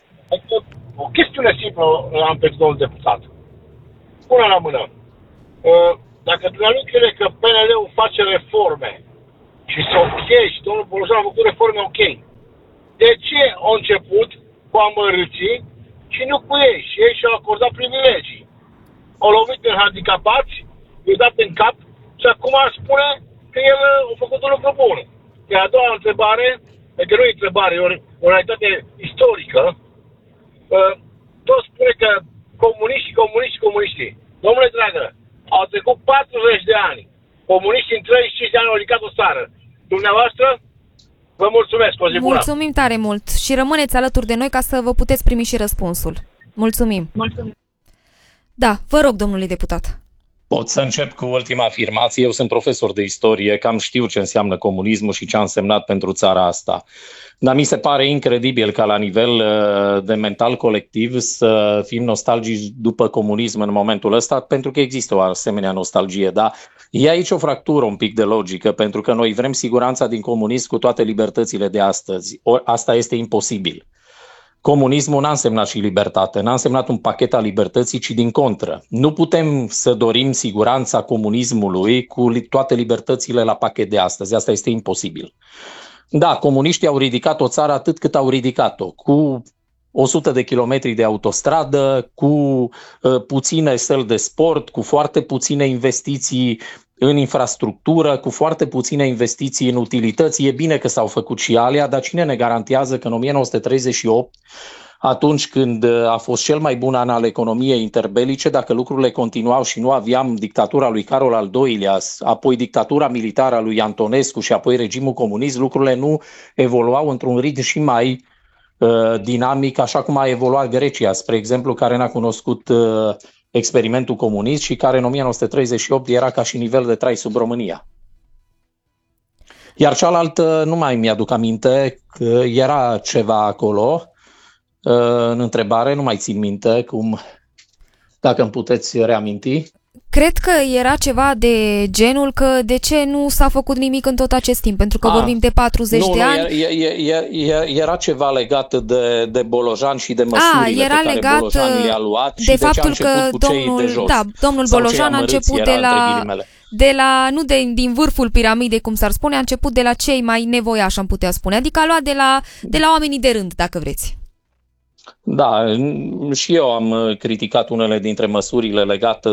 O chestiune simplă am pentru domnul deputat. Până la mână, dacă dumneavoastră crede că PNL-ul face reforme și sunt ok și domnul Bolojan a făcut reforme ok, de ce au început cu amărâții și nu cu ei? Și ei și-au acordat privilegii. Au lovit în handicapați, i-au dat în cap și acum spune că el a făcut un lucru bun. Iar a doua întrebare, că nu e întrebare, e o realitate istorică, tot spune că comuniștii. Domnule dragă, au trecut 40 de ani. Comuniștii în 35 de ani au ridicat o țară. Dumneavoastră, vă mulțumesc. O zi bună. Mulțumim tare mult și rămâneți alături de noi ca să vă puteți primi și răspunsul. Mulțumim. Da, vă rog, domnule deputat. Pot să încep cu ultima afirmație. Eu sunt profesor de istorie, cam știu ce înseamnă comunismul și ce a însemnat pentru țara asta. Dar mi se pare incredibil ca la nivel de mental colectiv să fim nostalgici după comunism în momentul ăsta, pentru că există o asemenea nostalgie. Dar e aici o fractură un pic de logică, pentru că noi vrem siguranța din comunism cu toate libertățile de astăzi. Asta este imposibil. Comunismul n-a însemnat și libertate, n-a însemnat un pachet al libertății, ci din contră. Nu putem să dorim siguranța comunismului cu toate libertățile la pachet de astăzi. Asta este imposibil. Da, comuniștii au ridicat o țară atât cât au ridicat-o, cu 100 de kilometri de autostradă, cu puține săli de sport, cu foarte puține investiții în infrastructură, cu foarte puține investiții în utilități. E bine că s-au făcut și alea, dar cine ne garantează că în 1938, atunci când a fost cel mai bun an al economiei interbelice, dacă lucrurile continuau și nu aveam dictatura lui Carol al II-lea, apoi dictatura militară a lui Antonescu și apoi regimul comunist, lucrurile nu evoluau într-un ritm și mai dinamic, așa cum a evoluat Grecia, spre exemplu, care n-a cunoscut experimentul comunist și care în 1938 era ca și nivel de trai sub România. Iar cealaltă, nu mai mi-aduc aminte, că era ceva acolo, în întrebare, nu mai țin minte, dacă îmi puteți reaminti. Cred că era ceva de genul că de ce nu s-a făcut nimic în tot acest timp, pentru că vorbim de 40 de ani. Era ceva legat de Bolojan și de măsurile era pe care legat Bolojan le-a luat de și faptul de ce a început că cu cei de jos. domnul Sau Bolojan cei a început amărâți, din vârful piramidei, cum s-ar spune, a început de la cei mai nevoiași, am putea spune, adică a luat de la oamenii de rând, dacă vreți. Da, și eu am criticat unele dintre măsurile legate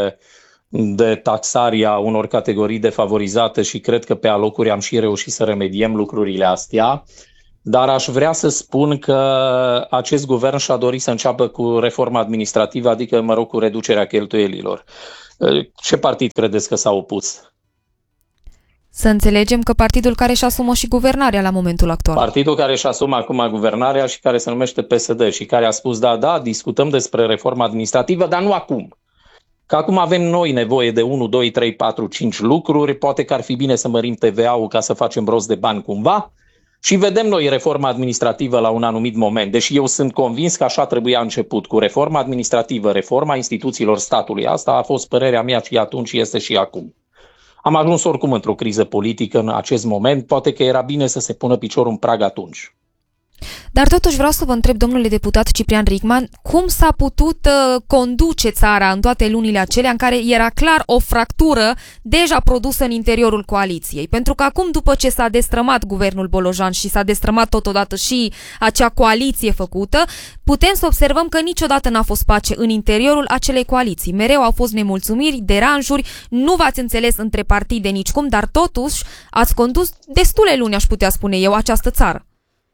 de taxarea unor categorii defavorizate și cred că pe alocuri am și reușit să remediem lucrurile astea, dar aș vrea să spun că acest guvern și-a dorit să înceapă cu reforma administrativă, adică, cu reducerea cheltuielilor. Ce partid credeți că s-a opus? Să înțelegem că partidul care își asumă și guvernarea la momentul actual. Partidul care își asumă acum guvernarea și care se numește PSD și care a spus, da, discutăm despre reforma administrativă, dar nu acum. Că acum avem noi nevoie de 1, 2, 3, 4, 5 lucruri, poate că ar fi bine să mărim TVA-ul ca să facem rost de bani cumva și vedem noi reforma administrativă la un anumit moment. Deși eu sunt convins că așa trebuia început, cu reforma administrativă, reforma instituțiilor statului. Asta a fost părerea mea și atunci și este și acum. Am ajuns oricum într-o criză politică în acest moment, poate că era bine să se pună piciorul în prag atunci. Dar totuși vreau să vă întreb, domnule deputat Ciprian Rickman, cum s-a putut conduce țara în toate lunile acelea în care era clar o fractură deja produsă în interiorul coaliției? Pentru că acum, după ce s-a destrămat guvernul Bolojan și s-a destrămat totodată și acea coaliție făcută, putem să observăm că niciodată n-a fost pace în interiorul acelei coaliții. Mereu au fost nemulțumiri, deranjuri, nu v-ați înțeles între partide nicicum, dar totuși ați condus destule luni, aș putea spune eu, această țară.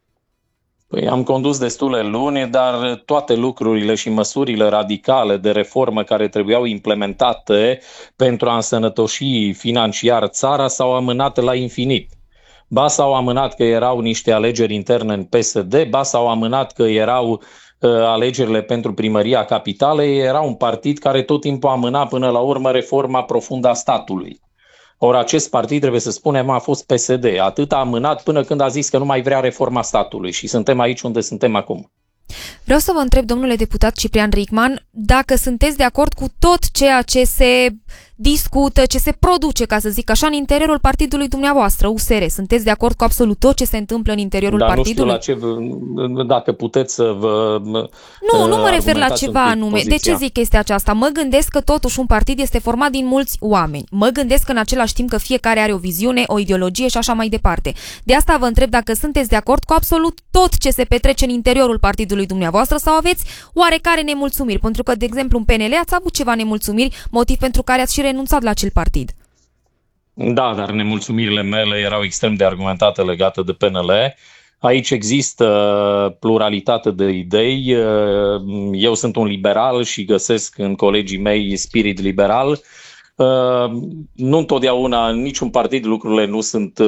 Păi am condus destule luni, dar toate lucrurile și măsurile radicale de reformă care trebuiau implementate pentru a însănătoși financiar țara s-au amânat la infinit. Ba s-au amânat că erau niște alegeri interne în PSD, ba s-au amânat că erau alegerile pentru primăria capitalei, era un partid care tot timpul amâna până la urmă reforma profundă a statului. Ori acest partid, trebuie să spunem, a fost PSD. Atât a amânat până când a zis că nu mai vrea reforma statului și suntem aici unde suntem acum. Vreau să vă întreb, domnule deputat Ciprian Rickman, dacă sunteți de acord cu tot ceea ce se discută, ce se produce, ca să zic așa, în interiorul partidului dumneavoastră, USR. Sunteți de acord cu absolut tot ce se întâmplă în interiorul partidului? Nu știu dacă puteți să vă Nu mă refer la ceva anume. De ce zic chestia aceasta? Mă gândesc că totuși un partid este format din mulți oameni. Mă gândesc că în același timp că fiecare are o viziune, o ideologie și așa mai departe. De asta vă întreb dacă sunteți de acord cu absolut tot ce se petrece în interiorul partidului dumneavoastră sau aveți oarecare nemulțumiri. Pentru că, de exemplu, în PNL ați avut ceva nemulțumiri, motiv pentru care ați și renunțat la acel partid. Da, dar nemulțumirile mele erau extrem de argumentate legate de PNL. Aici există pluralitate de idei. Eu sunt un liberal și găsesc în colegii mei spirit liberal. Nu întotdeauna, în niciun partid lucrurile nu sunt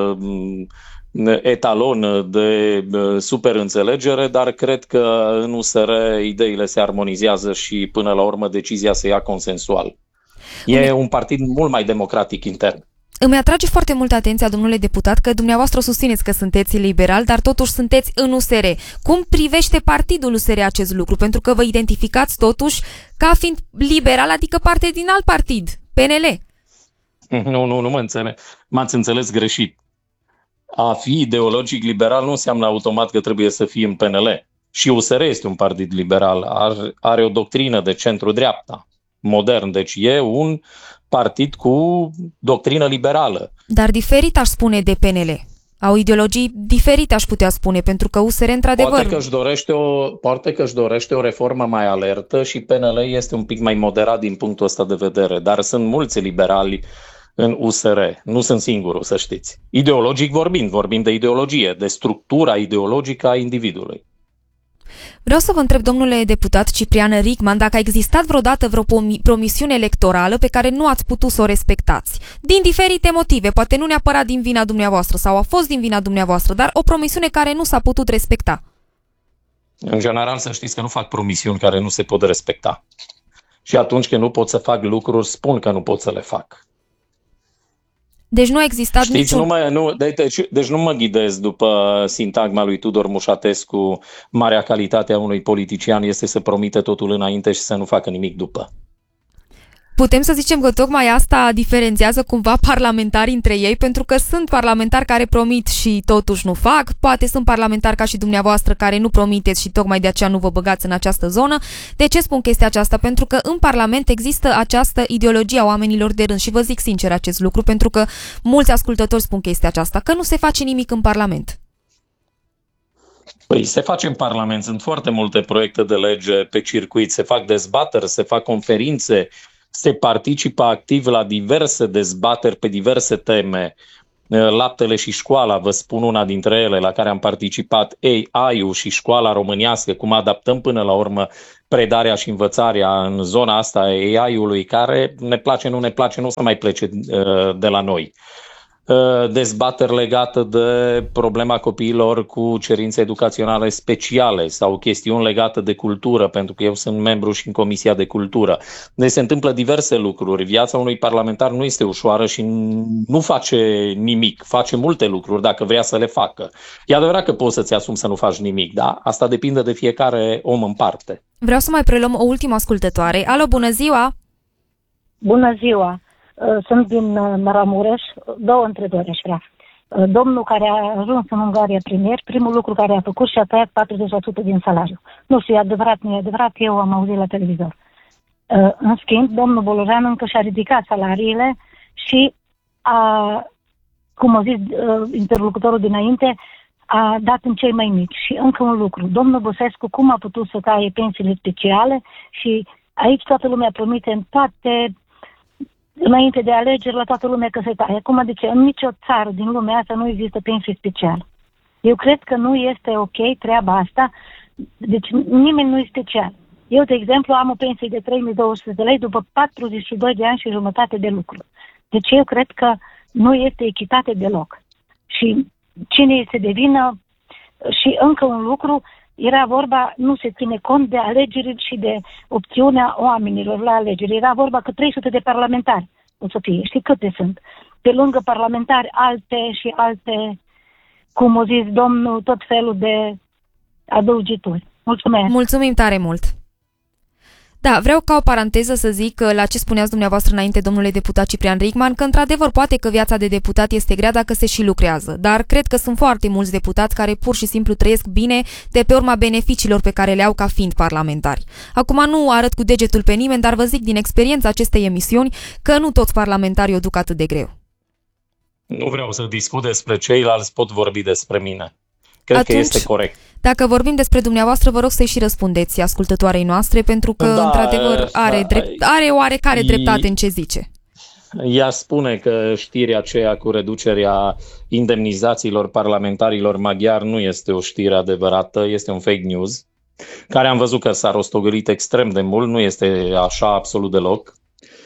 etalon de super înțelegere, dar cred că în USR ideile se armonizează și până la urmă decizia se ia consensual. E un partid mult mai democratic intern. Îmi atrage foarte mult atenția, domnule deputat, că dumneavoastră susțineți că sunteți liberal, dar totuși sunteți în USR. Cum privește partidul USR acest lucru? Pentru că vă identificați totuși ca fiind liberal, adică parte din alt partid, PNL. Nu mă înțeleg. M-ați înțeles greșit. A fi ideologic liberal nu înseamnă automat că trebuie să fii în PNL. Și USR este un partid liberal, are o doctrină de centru-dreapta, modern, deci e un partid cu doctrină liberală. Dar diferit aș spune de PNL. Au ideologii diferite, aș putea spune, pentru că USR într-adevăr... Poate că își dorește o reformă mai alertă și PNL este un pic mai moderat din punctul ăsta de vedere, dar sunt mulți liberali în USR. Nu sunt singurul, să știți. Ideologic vorbim de ideologie, de structura ideologică a individului. Vreau să vă întreb, domnule deputat Ciprian Rickman, dacă a existat vreodată vreo promisiune electorală pe care nu ați putut să o respectați. Din diferite motive, poate nu neapărat din vina dumneavoastră sau a fost din vina dumneavoastră, dar o promisiune care nu s-a putut respecta. În general, să știți că nu fac promisiuni care nu se pot respecta. Și atunci când nu pot să fac lucruri, spun că nu pot să le fac. Deci nu a existat niciun... Deci nu mă ghidez după sintagma lui Tudor Mușatescu. Marea calitate a unui politician este să promite totul înainte și să nu facă nimic după. Putem să zicem că tocmai asta diferențiază cumva parlamentarii între ei, pentru că sunt parlamentari care promit și totuși nu fac, poate sunt parlamentari ca și dumneavoastră care nu promiteți și tocmai de aceea nu vă băgați în această zonă. De ce spun chestia aceasta? Pentru că în Parlament există această ideologie a oamenilor de rând și vă zic sincer acest lucru, pentru că mulți ascultători spun chestia aceasta, că nu se face nimic în Parlament. Păi se face în Parlament, sunt foarte multe proiecte de lege pe circuit, se fac dezbateri, se fac conferințe, se participă activ la diverse dezbateri pe diverse teme. Laptele și școala, vă spun una dintre ele la care am participat, AI-ul și școala românească, cum adaptăm până la urmă predarea și învățarea în zona asta a AI-ului, care ne place, nu ne place, nu o să mai plece de la noi. Dezbateri legate de problema copiilor cu cerințe educaționale speciale sau chestiuni legate de cultură, pentru că eu sunt membru și în Comisia de Cultură. Deci se întâmplă diverse lucruri. Viața unui parlamentar nu este ușoară și nu face nimic. Face multe lucruri dacă vrea să le facă. E adevărat că poți să-ți asumi să nu faci nimic, da? Asta depinde de fiecare om în parte. Vreau să mai preluăm o ultimă ascultătoare. Alo, bună ziua! Bună ziua! Sunt din Maramureș. Două întrebări aș vrea. Domnul care a ajuns în Ungaria premier, primul lucru care a făcut și a tăiat 40% din salariu. Nu știu, e adevărat, nu e adevărat, eu am auzit la televizor. În schimb, domnul Bolojan încă și-a ridicat salariile și cum a zis interlocutorul dinainte, a dat în cei mai mici. Și încă un lucru. Domnul Băsescu cum a putut să taie pensiile speciale și aici toată lumea promite în toate înainte de alegeri la toată lumea că se taie. Acum, de ce? În nicio țară din lumea asta nu există pensie specială. Eu cred că nu este ok treaba asta. Deci nimeni nu e special. Eu, de exemplu, am o pensie de 3200 de lei după 42 de ani și jumătate de lucru. Deci eu cred că nu este echitate deloc. Și cine este de vină? Și încă un lucru, era vorba, nu se ține cont de alegeri și de opțiunea oamenilor la alegeri. Era vorba că 300 de parlamentari o să fie. Știi câte sunt? Pe lângă parlamentari alte și alte, cum o zis domnul, tot felul de adăugituri. Mulțumesc! Mulțumim tare mult! Da, vreau ca o paranteză să zic la ce spuneați dumneavoastră înainte, domnule deputat Ciprian Richman, că într-adevăr poate că viața de deputat este grea dacă se și lucrează, dar cred că sunt foarte mulți deputați care pur și simplu trăiesc bine de pe urma beneficiilor pe care le au ca fiind parlamentari. Acum nu arăt cu degetul pe nimeni, dar vă zic din experiența acestei emisiuni că nu toți parlamentarii o duc atât de greu. Nu vreau să discut despre ceilalți, pot vorbi despre mine. Cred că este corect. Dacă vorbim despre dumneavoastră, vă rog să-i și răspundeți ascultătoarei noastre, pentru că, într-adevăr, are oarecare dreptate în ce zice. Ea spune că știrea aceea cu reducerea indemnizațiilor parlamentarilor maghiari nu este o știre adevărată, este un fake news, care am văzut că s-a rostogălit extrem de mult, nu este așa absolut deloc.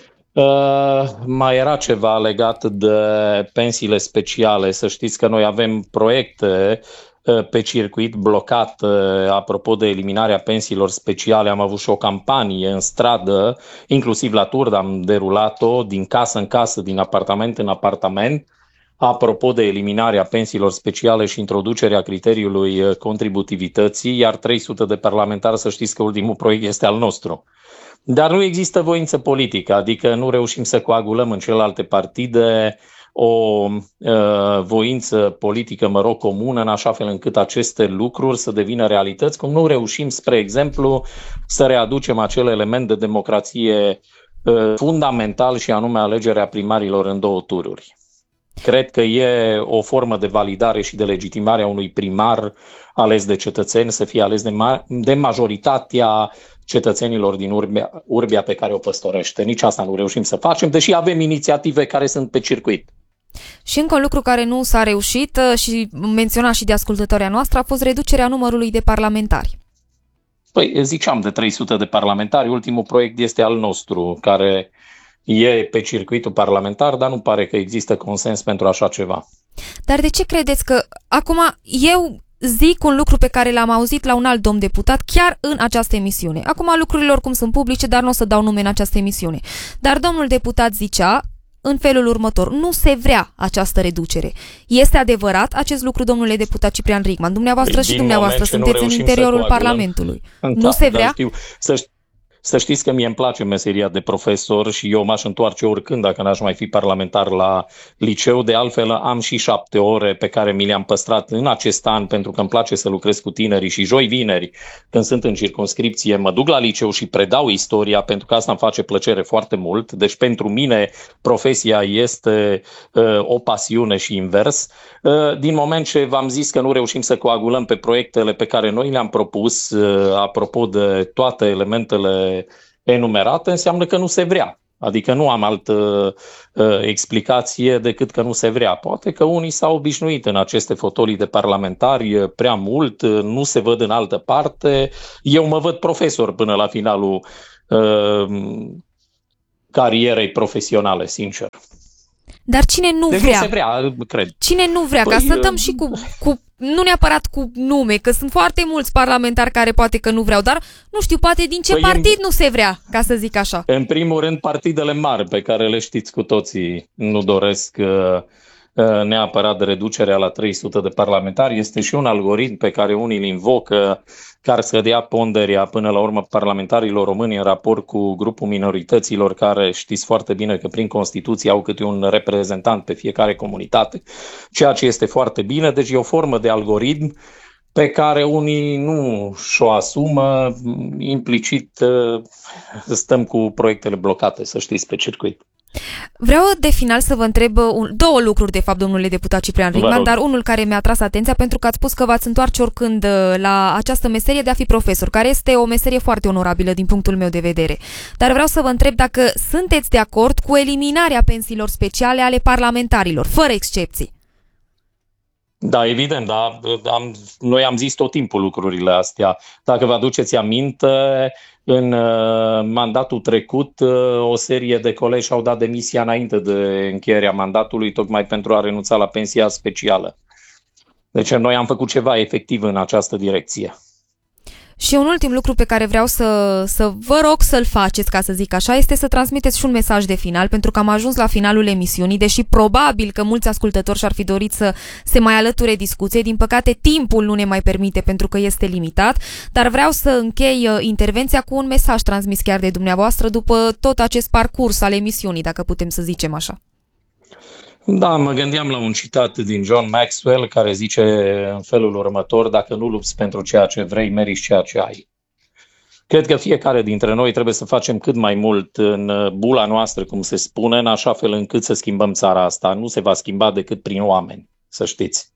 Mai era ceva legat de pensiile speciale. Să știți că noi avem proiecte pe circuit blocat apropo de eliminarea pensiilor speciale. Am avut și o campanie în stradă, inclusiv la Turda am derulat-o, din casă în casă, din apartament în apartament, apropo de eliminarea pensiilor speciale și introducerea criteriului contributivității, iar 300 de parlamentari, să știți că ultimul proiect este al nostru. Dar nu există voință politică, adică nu reușim să coagulăm în celelalte partide o voință politică, comună, în așa fel încât aceste lucruri să devină realități, cum nu reușim, spre exemplu, să readucem acel element de democrație fundamental și anume alegerea primarilor în 2 tururi. Cred că e o formă de validare și de legitimare a unui primar ales de cetățeni să fie ales de majoritatea cetățenilor din urbia pe care o păstorește. Nici asta nu reușim să facem, deși avem inițiative care sunt pe circuit. Și încă un lucru care nu s-a reușit și menționat și de ascultătoarea noastră a fost reducerea numărului de parlamentari. Păi, ziceam de 300 de parlamentari, ultimul proiect este al nostru, care e pe circuitul parlamentar, dar nu pare că există consens pentru așa ceva. Dar de ce credeți că acum eu zic un lucru pe care l-am auzit la un alt domn deputat chiar în această emisiune? Acum lucrurile oricum sunt publice, dar nu o să dau nume în această emisiune. Dar domnul deputat zicea în felul următor: nu se vrea această reducere. Este adevărat acest lucru, domnule deputat Ciprian Richman? Dumneavoastră și dumneavoastră sunteți în interiorul Parlamentului. Nu se vrea? Să știți că mie îmi place meseria de profesor și eu m-aș întoarce oricând dacă n-aș mai fi parlamentar la liceu. De altfel am și 7 ore pe care mi le-am păstrat în acest an pentru că îmi place să lucrez cu tinerii și joi, vineri, când sunt în circumscripție, mă duc la liceu și predau istoria pentru că asta îmi face plăcere foarte mult. Deci pentru mine profesia este o pasiune și invers. Din moment ce v-am zis că nu reușim să coagulăm pe proiectele pe care noi le-am propus, apropo de toate elementele enumerate, înseamnă că nu se vrea. Adică nu am altă explicație decât că nu se vrea. Poate că unii s-au obișnuit în aceste fotolii de parlamentari prea mult, nu se văd în altă parte. Eu mă văd profesor până la finalul carierei profesionale, sincer. Dar cine nu deci vrea? Nu se vrea, cred. Cine nu vrea? Ca să dăm și cu nu neapărat cu nume, că sunt foarte mulți parlamentari care poate că nu vreau, dar nu știu, poate din ce partid nu se vrea, ca să zic așa. În primul rând, partidele mari, pe care le știți cu toții, nu doresc neapărat de reducerea la 300 de parlamentari. Este și un algoritm pe care unii îl invocă, care să dea ponderea până la urmă parlamentarilor români în raport cu grupul minorităților, care știți foarte bine că prin Constituție au câte un reprezentant pe fiecare comunitate, ceea ce este foarte bine. Deci e o formă de algoritm pe care unii nu și-o asumă, implicit stăm cu proiectele blocate, să știți, pe circuit. Vreau de final să vă întreb două lucruri, de fapt, domnule deputat Ciprian Rigman, dar unul care mi-a atras atenția, pentru că ați spus că v-ați întoarce oricând la această meserie de a fi profesor, care este o meserie foarte onorabilă din punctul meu de vedere. Dar vreau să vă întreb dacă sunteți de acord cu eliminarea pensiilor speciale ale parlamentarilor, fără excepții. Da, evident, da. Noi am zis tot timpul lucrurile astea. Dacă vă aduceți aminte, în mandatul trecut, o serie de colegi au dat demisia înainte de încheierea mandatului, tocmai pentru a renunța la pensia specială. Deci noi am făcut ceva efectiv în această direcție. Și un ultim lucru pe care vreau să vă rog să-l faceți, ca să zic așa, este să transmiteți și un mesaj de final, pentru că am ajuns la finalul emisiunii, deși probabil că mulți ascultători și-ar fi dorit să se mai alăture discuției. Din păcate, timpul nu ne mai permite pentru că este limitat, dar vreau să închei intervenția cu un mesaj transmis chiar de dumneavoastră după tot acest parcurs al emisiunii, dacă putem să zicem așa. Da, mă gândeam la un citat din John Maxwell care zice în felul următor: dacă nu lupți pentru ceea ce vrei, meriți ceea ce ai. Cred că fiecare dintre noi trebuie să facem cât mai mult în bula noastră, cum se spune, în așa fel încât să schimbăm țara asta. Nu se va schimba decât prin oameni, să știți.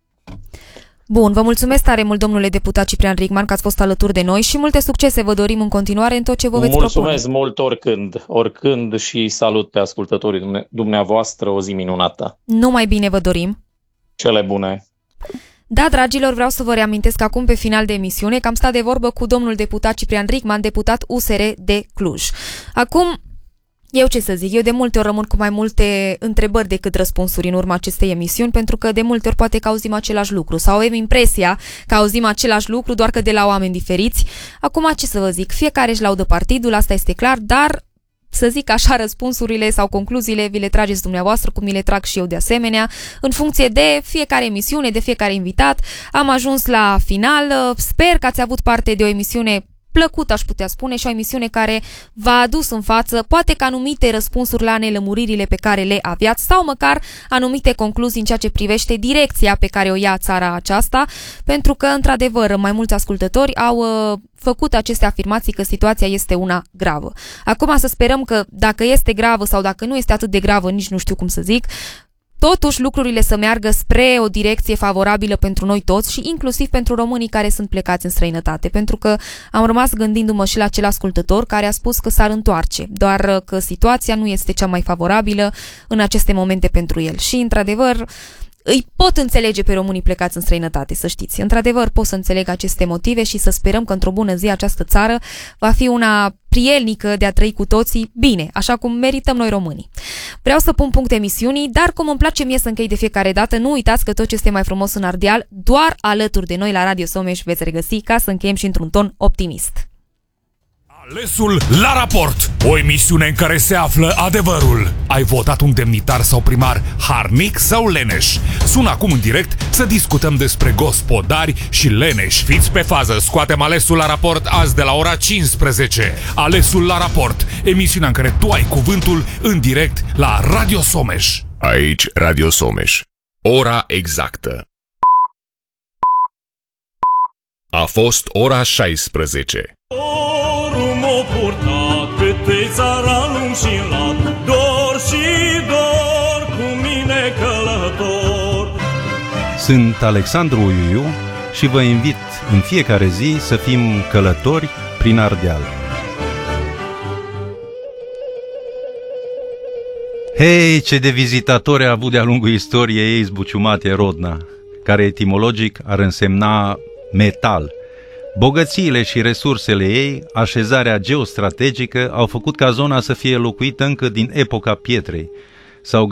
Bun, vă mulțumesc tare mult, domnule deputat Ciprian Rigman, că ați fost alături de noi și multe succese vă dorim în continuare în tot ce vă veți propune. Mulțumesc mult oricând și salut pe ascultătorii dumneavoastră, o zi minunată. Numai bine vă dorim. Cele bune. Da, dragilor, vreau să vă reamintesc acum pe final de emisiune că am stat de vorbă cu domnul deputat Ciprian Rigman, deputat USR de Cluj. Acum, eu ce să zic, eu de multe ori rămân cu mai multe întrebări decât răspunsuri în urma acestei emisiuni, pentru că de multe ori poate că auzim același lucru sau avem impresia că auzim același lucru, doar că de la oameni diferiți. Acum, ce să vă zic, fiecare își laudă partidul, asta este clar, dar să zic așa, răspunsurile sau concluziile vi le trageți dumneavoastră, cum mi le trag și eu de asemenea, în funcție de fiecare emisiune, de fiecare invitat. Am ajuns la final, sper că ați avut parte de o emisiune plăcut, aș putea spune, și o emisiune care v-a adus în față poate că anumite răspunsuri la nelămuririle pe care le aveați sau măcar anumite concluzii în ceea ce privește direcția pe care o ia țara aceasta, pentru că, într-adevăr, mai mulți ascultători au făcut aceste afirmații că situația este una gravă. Acum să sperăm că dacă este gravă sau dacă nu este atât de gravă, nici nu știu cum să zic, totuși lucrurile să meargă spre o direcție favorabilă pentru noi toți și inclusiv pentru românii care sunt plecați în străinătate, pentru că am rămas gândindu-mă și la acel ascultător care a spus că s-ar întoarce, doar că situația nu este cea mai favorabilă în aceste momente pentru el. Și, într-adevăr, îi pot înțelege pe românii plecați în străinătate, să știți. Într-adevăr, pot să înțeleg aceste motive și să sperăm că într-o bună zi această țară va fi una prielnică de a trăi cu toții bine, așa cum merităm noi românii. Vreau să pun punct emisiunii, dar cum îmi place mie să închei de fiecare dată, nu uitați că tot ce este mai frumos în Ardeal, doar alături de noi la Radio Someș veți regăsi, ca să încheiem și într-un ton optimist. Alesul la raport, o emisiune în care se află adevărul. Ai votat un demnitar sau primar harnic sau leneș? Sună acum în direct să discutăm despre gospodari și leneși. Fiți pe fază, scoatem Alesul la raport azi de la ora 15. Alesul la raport, emisiunea în care tu ai cuvântul în direct la Radio Someș. Aici Radio Someș. Ora exactă. A fost ora 16. M-o purtat câte țaranul și lat, dor și dor cu mine călător. Sunt Alexandru Uiuiu și vă invit în fiecare zi să fim călători prin Ardeal. Hei, ce de vizitatori a avut de-a lungul istoriei ei zbuciumate Rodna, care etimologic ar însemna metal. Bogățiile și resursele ei, așezarea geostrategică, au făcut ca zona să fie locuită încă din epoca pietrei. S-au